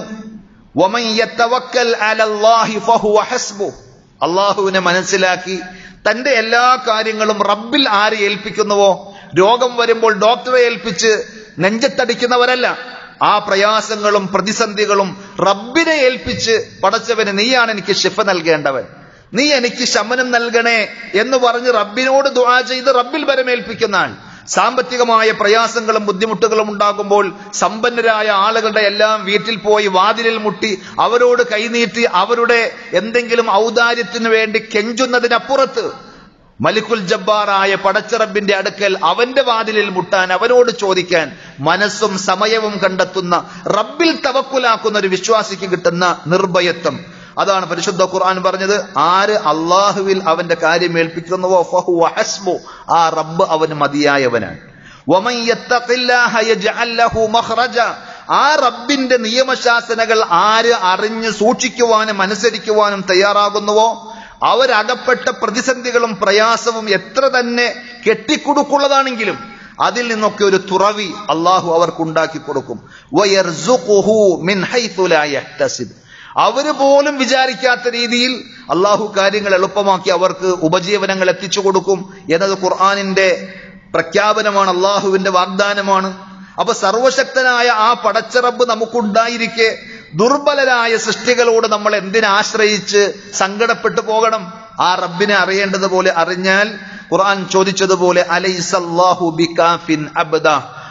വമൻ യതവക്കൽ അലല്ലാഹി ഫഹുവ ഹസ്ബുഹ്. അല്ലാഹുവിനെ മനസ്സിലാക്കി തന്റെ എല്ലാ കാര്യങ്ങളും റബ്ബിൽ ആരെ ഏൽപ്പിക്കുന്നുവോ, രോഗം വരുമ്പോൾ ഡോക്ടറെ ഏൽപ്പിച്ച് നെഞ്ചത്തടിക്കുന്നവരല്ല, ആ പ്രയാസങ്ങളും പ്രതിസന്ധികളും റബ്ബിനെ ഏൽപ്പിച്ച്, പടച്ചവന് നീയാണ് എനിക്ക് ശിഫ നൽകേണ്ടവൻ, നീ എനിക്ക് ശമനം നൽകണേ എന്ന് പറഞ്ഞ് റബ്ബിനോട് ദുആ ചെയ്ത് റബ്ബിൽ വരമേൽപ്പിക്കുന്ന ആൾ. സാമ്പത്തികമായ പ്രയാസങ്ങളും ബുദ്ധിമുട്ടുകളും ഉണ്ടാകുമ്പോൾ സമ്പന്നരായ ആളുകളുടെ എല്ലാം വീട്ടിൽ പോയി വാതിലിൽ മുട്ടി അവരോട് കൈനീട്ടി അവരുടെ എന്തെങ്കിലും ഔദാര്യത്തിനു വേണ്ടി കെഞ്ചുന്നതിനപ്പുറത്ത് മലിക്കുൽ ജബ്ബാറായ പടച്ചറബിന്റെ അടുക്കൽ അവന്റെ വാതിലിൽ മുട്ടാൻ, അവനോട് ചോദിക്കാൻ മനസ്സും സമയവും കണ്ടെത്തുന്ന, റബ്ബിൽ തവക്കുലാക്കുന്ന ഒരു വിശ്വാസിക്ക് കിട്ടുന്ന നിർഭയത്വം, അതാണ് പരിശുദ്ധ ഖുർആൻ പറഞ്ഞത്. ആര് അള്ളാഹുവിൽ അവന്റെ കാര്യം ഏൽപ്പിക്കുന്നുവോ ഫഹുവ ഹസ്ബു, ആ റബ്ബ് അവന് മതിയായവനാണ്. വമൻ യത്തഖില്ലാഹ യജ്അൽ ലഹു മഖ്റജ, ആ റബ്ബിന്റെ നിയമശാസനകൾ ആര് അറിഞ്ഞ് സൂക്ഷിക്കുവാനും അനുസരിക്കുവാനും തയ്യാറാകുന്നുവോ അവരകപ്പെട്ട പ്രതിസന്ധികളും പ്രയാസവും എത്ര തന്നെ കെട്ടിക്കുടുക്കുള്ളതാണെങ്കിലും അതിൽ നിന്നൊക്കെ ഒരു തുറവി അള്ളാഹു അവർക്കുണ്ടാക്കി കൊടുക്കും. വയർസുഖുഹു മിൻ ഹൈതു ലാ യഹ്തസിബ്, അവര് പോലും വിചാരിക്കാത്ത രീതിയിൽ അള്ളാഹു കാര്യങ്ങൾ എളുപ്പമാക്കി അവർക്ക് ഉപജീവനങ്ങൾ എത്തിച്ചു കൊടുക്കും എന്നത് ഖുർആനിന്റെ പ്രഖ്യാപനമാണ്, അള്ളാഹുവിന്റെ വാഗ്ദാനമാണ്. അപ്പൊ സർവശക്തനായ ആ പടച്ചറബ് നമുക്കുണ്ടായിരിക്കെ ദുർബലരായ സൃഷ്ടികളോട് നമ്മൾ എന്തിനാശ്രയിച്ച് സങ്കടപ്പെട്ടു പോകണം? ആ റബ്ബിനെ അറിയേണ്ടതുപോലെ അറിഞ്ഞാൽ ഖുർആൻ ചോദിച്ചതുപോലെ അലൈസല്ലാഹു ബികാഫിൻ അബ്ദ,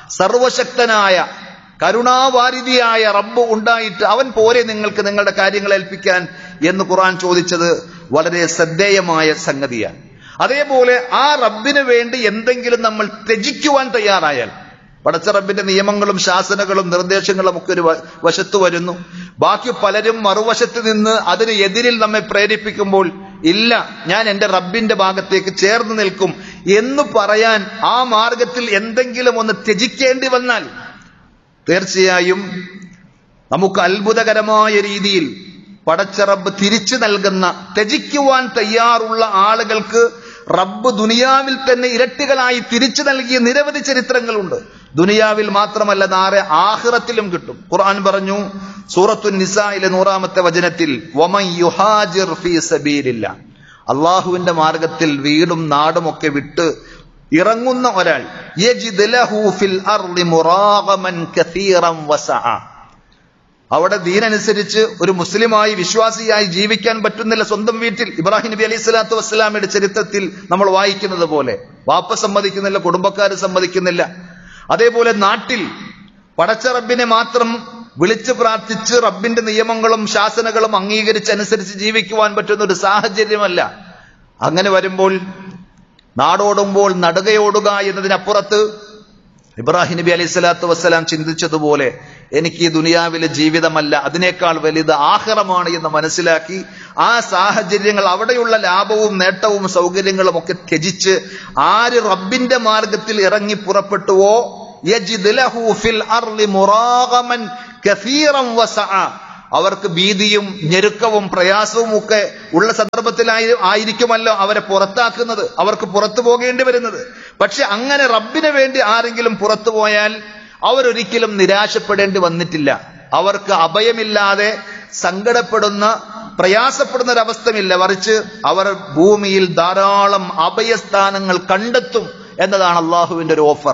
സർവശക്തനായ കരുണാവാരിധിയായ റബ്ബ് ഉണ്ടായിട്ട് അവൻ പോരെ നിങ്ങൾക്ക് നിങ്ങളുടെ കാര്യങ്ങൾ ഏൽപ്പിക്കാൻ എന്ന് ഖുർആൻ ചോദിച്ചത് വളരെ ശ്രദ്ധേയമായ സംഗതിയാണ്. അതേപോലെ ആ റബ്ബിന് വേണ്ടി എന്തെങ്കിലും നമ്മൾ ത്യജിക്കുവാൻ തയ്യാറായാൽ, പടച്ച റബ്ബിന്റെ നിയമങ്ങളും ശാസനകളും നിർദ്ദേശങ്ങളും ഒക്കെ ഒരു വശത്ത് വരുന്നു, ബാക്കി പലരും മറുവശത്ത് നിന്ന് അതിന് എതിരിൽ നമ്മെ പ്രേരിപ്പിക്കുമ്പോൾ ഇല്ല ഞാൻ എന്റെ റബ്ബിന്റെ ഭാഗത്തേക്ക് ചേർന്ന് നിൽക്കും എന്ന് പറയാൻ ആ മാർഗത്തിൽ എന്തെങ്കിലും ഒന്ന് ത്യജിക്കേണ്ടി വന്നാൽ തീർച്ചയായും നമുക്ക് അത്ഭുതകരമായ രീതിയിൽ പടച്ച റബ്ബ് തിരിച്ചു നൽകുന്ന, ത്യജിക്കുവാൻ തയ്യാറുള്ള ആളുകൾക്ക് റബ്ബ് ദുനിയാവിൽ തന്നെ ഇരട്ടികളായി തിരിച്ചു നൽകിയ നിരവധി ചരിത്രങ്ങളുണ്ട്. ദുനിയാവിൽ മാത്രമല്ല നാളെ ആഖിറത്തിലും കിട്ടും. ഖുർആൻ പറഞ്ഞു സൂറത്തുൻ നിസായിലെ നൂറാമത്തെ വചനത്തിൽ, വമൻ യുഹാജിർ ഫീ സബീലില്ലാഹ്, അള്ളാഹുവിന്റെ മാർഗത്തിൽ വീടും നാടും ഒക്കെ വിട്ട് ഇറങ്ങുന്ന ഒരാൾ, യജിദ് ലഹു ഫിൽ അർളി മുറാഗമൻ കസീറൻ വസഅ, അവിടെ ദീനനുസരിച്ച് ഒരു മുസ്ലിമായി വിശ്വാസിയായി ജീവിക്കാൻ പറ്റുന്നില്ല സ്വന്തം വീട്ടിൽ. ഇബ്രാഹിം നബി അലൈഹി സ്വലാത്തു വസ്സലാമയുടെ ചരിത്രത്തിൽ നമ്മൾ വായിക്കുന്നത് പോലെ വാപ്പ സമ്മതിക്കുന്നില്ല, കുടുംബക്കാർ സമ്മതിക്കുന്നില്ല. അതേപോലെ നാട്ടിൽ പടച്ച റബ്ബിനെ മാത്രം വിളിച്ചു പ്രാർത്ഥിച്ച് റബ്ബിന്റെ നിയമങ്ങളും ശാസനകളും അംഗീകരിച്ച് അനുസരിച്ച് ജീവിക്കുവാൻ പറ്റുന്ന ഒരു സാഹചര്യമല്ല. അങ്ങനെ വരുമ്പോൾ നാടോടുമ്പോൾ നടുകയോടുക എന്നതിനപ്പുറത്ത് ഇബ്രാഹിം നബി അലൈഹി സ്വലാത്തു വസ്സലാം ചിന്തിച്ചതുപോലെ എനിക്ക് ഈ ദുനിയാവിലെ ജീവിതമല്ല, അതിനേക്കാൾ വലുത് ആഖിറമാണ് എന്ന് മനസ്സിലാക്കി ആ സാഹചര്യങ്ങൾ, അവിടെയുള്ള ലാഭവും നേട്ടവും സൗകര്യങ്ങളും ഒക്കെ ത്യജിച്ച് ആര് റബ്ബിന്റെ മാർഗത്തിൽ ഇറങ്ങി പുറപ്പെട്ടുവോ യജിദ് ലഹു ഫിൽ അർളി മുറാഗമൻ കസീറൻ വസഅ, അവർക്ക് ഭീതിയും ഞെരുക്കവും പ്രയാസവും ഒക്കെ ഉള്ള സന്ദർഭത്തിലായി ആയിരിക്കുമല്ലോ അവരെ പുറത്താക്കുന്നത്, അവർക്ക് പുറത്തു പോകേണ്ടി വരുന്നത്. പക്ഷെ അങ്ങനെ റബ്ബിന് വേണ്ടി ആരെങ്കിലും പുറത്തു പോയാൽ അവരൊരിക്കലും നിരാശപ്പെടേണ്ടി വന്നിട്ടില്ല. അവർക്ക് അഭയമില്ലാതെ സങ്കടപ്പെടുന്ന പ്രയാസപ്പെടുന്ന ഒരവസ്ഥയില്ല, മറിച്ച് അവർ ഭൂമിയിൽ ധാരാളം അഭയസ്ഥാനങ്ങൾ കണ്ടെത്തും എന്നതാണ് അള്ളാഹുവിന്റെ ഒരു ഓഫർ.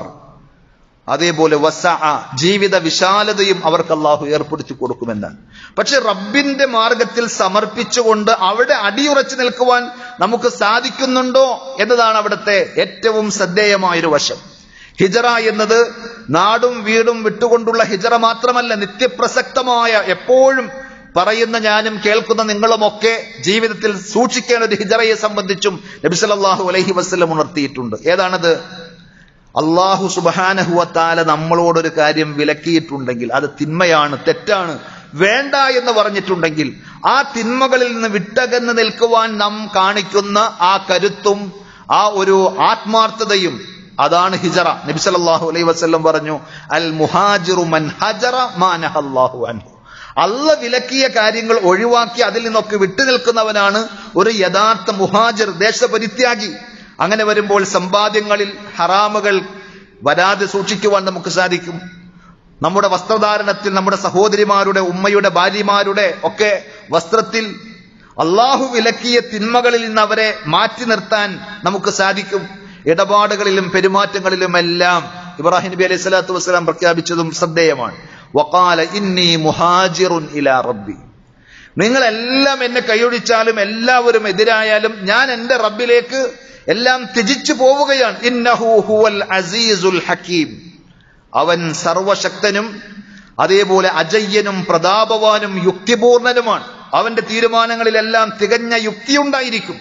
അതേപോലെ വസഅ, ജീവിത വിശാലതയും അവർക്ക് അള്ളാഹു ഏർപ്പെടുത്തി കൊടുക്കുമെന്നാണ്. പക്ഷെ റബ്ബിന്റെ മാർഗത്തിൽ സമർപ്പിച്ചുകൊണ്ട് അവിടെ അടിയുറച്ചു നിൽക്കുവാൻ നമുക്ക് സാധിക്കുന്നുണ്ടോ എന്നതാണ് അവിടുത്തെ ഏറ്റവും ശ്രദ്ധേയമായൊരു വശം. ഹിജറ എന്നത് നാടും വീടും വിട്ടുകൊണ്ടുള്ള ഹിജറ മാത്രമല്ല, നിത്യപ്രസക്തമായ, എപ്പോഴും പറയുന്ന ഞാനും കേൾക്കുന്ന നിങ്ങളുമൊക്കെ ജീവിതത്തിൽ സൂക്ഷിക്കേണ്ട ഒരു ഹിജറയെ സംബന്ധിച്ചും നബി സല്ലല്ലാഹു അലൈഹി വസല്ലം ഉണർത്തിയിട്ടുണ്ട്. ഏതാണത്? അള്ളാഹു സുബ്ഹാനഹു വ തആല നമ്മളോടൊരു കാര്യം വിലക്കിയിട്ടുണ്ടെങ്കിൽ, അത് തിന്മയാണ്, തെറ്റാണ്, വേണ്ട എന്ന് പറഞ്ഞിട്ടുണ്ടെങ്കിൽ ആ തിന്മകളിൽ നിന്ന് വിട്ടകന്ന് നിൽക്കുവാൻ നാം കാണിക്കുന്ന ആ കരുത്തും ആ ഒരു ആത്മാർത്ഥതയും അതാണ് ഹിജറ. നബി സല്ലല്ലാഹു അലൈഹി വസല്ലം പറഞ്ഞു, അൽ മുഹാജിറു മൻ ഹജറ മാ നഹല്ലാഹു അൻഹു. അള്ള വിലക്കിയ കാര്യങ്ങൾ ഒഴിവാക്കി അതിൽ നിന്നൊക്കെ വിട്ടുനിൽക്കുന്നവനാണ് ഒരു യഥാർത്ഥ മുഹാജിർ, ദേശപരിത്യാഗി. അങ്ങനെ വരുമ്പോൾ സമ്പാദ്യങ്ങളിൽ ഹറാമുകൾ വരാതെ സൂക്ഷിക്കുവാൻ നമുക്ക് സാധിക്കും. നമ്മുടെ വസ്ത്രധാരണത്തിൽ, നമ്മുടെ സഹോദരിമാരുടെ, ഉമ്മയുടെ, ഭാര്യമാരുടെ ഒക്കെ വസ്ത്രത്തിൽ അള്ളാഹു വിലക്കിയ തിന്മകളിൽ നിന്ന് അവരെ മാറ്റി നിർത്താൻ നമുക്ക് സാധിക്കും. ഇടപാടുകളിലും പെരുമാറ്റങ്ങളിലുമെല്ലാം ഇബ്രാഹിം നബി അലൈഹി സ്വലാത്തു വസ്സലാം പ്രഖ്യാപിച്ചതും ശ്രദ്ധേയമാണ്. വഖാല ഇന്നി മുഹാജിറുൻ ഇലാ റബ്ബി. നിങ്ങളെല്ലാം എന്നെ കൈയൊഴിച്ചാലും എല്ലാവരും എതിരായാലും ഞാൻ എന്റെ റബ്ബിലേക്ക് എല്ലാം ത്യജിച്ചു പോവുകയാണ്. ഇന്നഹു ഹുവൽ അസീസുൽ ഹക്കീം. അവൻ സർവശക്തനും അതേപോലെ അജയ്യനും പ്രതാപവാനും യുക്തിപൂർണനുമാണ്. അവന്റെ തീരുമാനങ്ങളിലെല്ലാം തികഞ്ഞ യുക്തിയുണ്ടായിരിക്കും.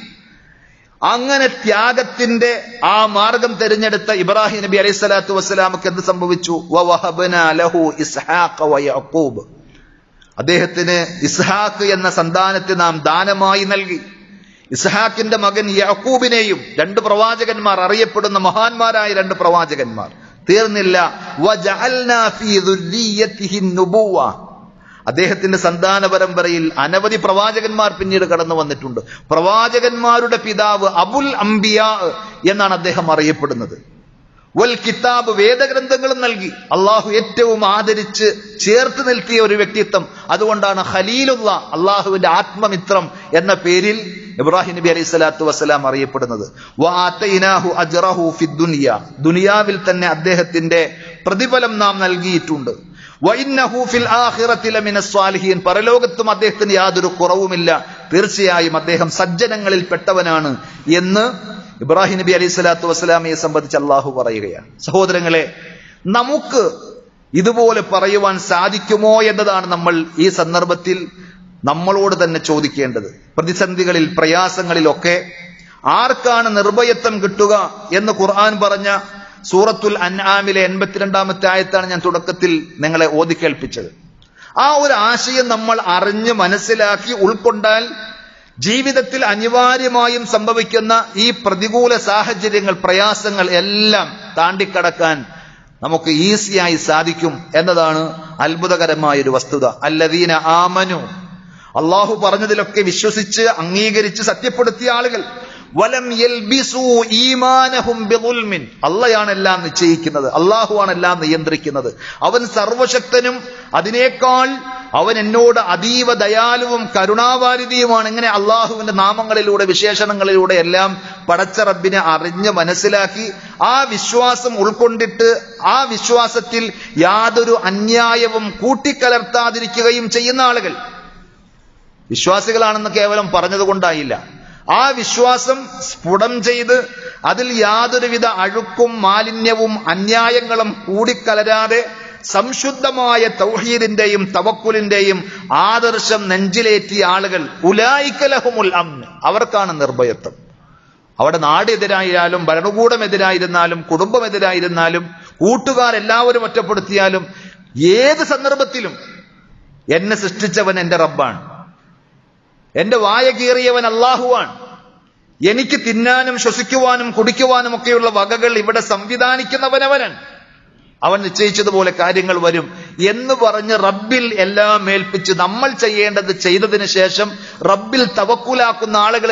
അങ്ങനെ ത്യാഗത്തിന്റെ ആ മാർഗം തിരഞ്ഞെടുത്ത ഇബ്രാഹിം നബി അലൈഹി സ്വലാത്തു വസ്സലാമക്ക് എന്ത് സംഭവിച്ചു? വവഹബ്നാ ലഹു ഇസ്ഹാഖ വയഅഖൂബ്. അദ്ദേഹത്തിന് ഇസ്ഹാഖ് എന്ന സന്താനത്തെ നാം ദാനമായി നൽകി. ഇസ്ഹാഖിന്റെ മകൻ യഅഖൂബിനെയും, രണ്ട് പ്രവാചകന്മാർ, അറിയപ്പെടുന്ന മഹാന്മാരായ രണ്ട് പ്രവാചകന്മാർ. തീർന്നില്ല, വജഅൽനാ ഫീ ദുർരിയ്യതിഹി നുബുവ്വ. അദ്ദേഹത്തിന്റെ സന്താന പരമ്പരയിൽ അനവധി പ്രവാചകന്മാർ പിന്നീട് കടന്നു വന്നിട്ടുണ്ട്. പ്രവാചകന്മാരുടെ പിതാവ് അബുൽ അംബിയാ എന്നാണ് അദ്ദേഹം അറിയപ്പെടുന്നത്. വൽ കിതാബ്, വേദഗ്രന്ഥങ്ങളും നൽകി. അള്ളാഹു ഏറ്റവും ആദരിച്ച് ചേർത്ത് നിർത്തിയ ഒരു വ്യക്തിത്വം. അതുകൊണ്ടാണ് ഖലീലുള്ള, അള്ളാഹുവിന്റെ ആത്മമിത്രം എന്ന പേരിൽ ഇബ്രാഹിം നബി അലൈഹി സ്വലാത്തു വസ്സലാം അറിയപ്പെടുന്നത്. വആതൈനാഹു അജ്റഹു ഫിദ്ദുനിയ. ദുനിയാവിൽ തന്നെ അദ്ദേഹത്തിന്റെ പ്രതിഫലം നാം നൽകിയിട്ടുണ്ട്. വഇന്നഹു ഫിൽ ആഖിറതി ലമിനസ് സ്വാലിഹീൻ. പരലോകത്തും അദ്ദേഹത്തിന് യാതൊരു കുറവുമില്ല. തീർച്ചയായും അദ്ദേഹം സജ്ജനങ്ങളിൽ പെട്ടവനാണ് എന്ന് ഇബ്രാഹിം നബി അലൈഹി സ്വലാത്തു വസ്സലാമയെ സംബന്ധിച്ച് അള്ളാഹു പറയുകയാണ്. സഹോദരങ്ങളെ, നമുക്ക് ഇതുപോലെ പറയുവാൻ സാധിക്കുമോ എന്നതാണ് നമ്മൾ ഈ സന്ദർഭത്തിൽ നമ്മളോട് തന്നെ ചോദിക്കേണ്ടത്. പ്രതിസന്ധികളിൽ, പ്രയാസങ്ങളിലൊക്കെ ആർക്കാണ് നിർഭയത്വം കിട്ടുക എന്ന് ഖുർആൻ പറഞ്ഞ സൂറത്തുൽ അൻആമിലെ എൺപത്തിരണ്ടാമത്തെ ആയത്താണ് ഞാൻ തുടക്കത്തിൽ നിങ്ങളെ ഓതി കേൾപ്പിച്ചത്. ആ ഒരു ആശയം നമ്മൾ അറിഞ്ഞ് മനസ്സിലാക്കി ഉൾക്കൊണ്ടാൽ ജീവിതത്തിൽ അനിവാര്യമായും സംഭവിക്കുന്ന ഈ പ്രതികൂല സാഹചര്യങ്ങൾ, പ്രയാസങ്ങൾ എല്ലാം താണ്ടിക്കടക്കാൻ നമുക്ക് ഈസിയായി സാധിക്കും എന്നതാണ് അത്ഭുതകരമായ ഒരു വസ്തുത. അല്ലദീന ആമനു, അള്ളാഹു പറഞ്ഞതിലൊക്കെ വിശ്വസിച്ച് അംഗീകരിച്ച് സത്യപ്പെടുത്തിയ ആളുകൾ. വലം യൽബിസു ഈമാനഹും ബിദുൽമിൻ. അള്ളയാണ് എല്ലാം നിശ്ചയിക്കുന്നത്, അള്ളാഹുവാണ് എല്ലാം നിയന്ത്രിക്കുന്നത്. അവൻ സർവശക്തനും അതിനേക്കാൾ അവൻ എന്നോട് അതീവ ദയാലുവും കരുണാവാരിധിയുമാണ്. ഇങ്ങനെ അള്ളാഹുവിന്റെ നാമങ്ങളിലൂടെ, വിശേഷണങ്ങളിലൂടെ എല്ലാം പടച്ച റബ്ബിനെ അറിഞ്ഞ് മനസ്സിലാക്കി ആ വിശ്വാസം ഉൾക്കൊണ്ടിട്ട് ആ വിശ്വാസത്തിൽ യാതൊരു അന്യായവും കൂട്ടിക്കലർത്താതിരിക്കുകയും ചെയ്യുന്ന ആളുകൾ. വിശ്വാസികളാണെന്ന് കേവലം പറഞ്ഞതുകൊണ്ടായില്ല, ആ വിശ്വാസം സ്ഫുടം ചെയ്ത് അതിൽ യാതൊരുവിധ അഴുക്കും മാലിന്യവും അന്യായങ്ങളും കൂടിക്കലരാതെ സംശുദ്ധമായ തൗഹീദിന്റെയും തവക്കുലിന്റെയും ആദർശം നെഞ്ചിലേറ്റിയ ആളുകൾ, ഉലൈക ലഹുമുൽ അംൻ, അവർക്കാണ് നിർഭയത്വം. അവിടെ നാടെതിരായാലും ഭരണകൂടമെതിരായിരുന്നാലും കുടുംബമെതിരായിരുന്നാലും കൂട്ടുകാരെല്ലാവരും ഒറ്റപ്പെടുത്തിയാലും ഏത് സന്ദർഭത്തിലും എന്നെ സൃഷ്ടിച്ചവൻ എന്റെ റബ്ബാണ്, എന്റെ വായ കീറിയവൻ അള്ളാഹുവാണ്, എനിക്ക് തിന്നാനും ശ്വസിക്കുവാനും കുടിക്കുവാനും ഒക്കെയുള്ള വകകൾ ഇവിടെ സംവിധാനിക്കുന്നവനവനാണ്, അവൻ നിശ്ചയിച്ചതുപോലെ കാര്യങ്ങൾ വരും എന്ന് പറഞ്ഞ് റബ്ബിൽ എല്ലാം ഏൽപ്പിച്ച് നമ്മൾ ചെയ്യേണ്ടത് ചെയ്തതിന് ശേഷം റബ്ബിൽ തവക്കുലാക്കുന്ന ആളുകളെ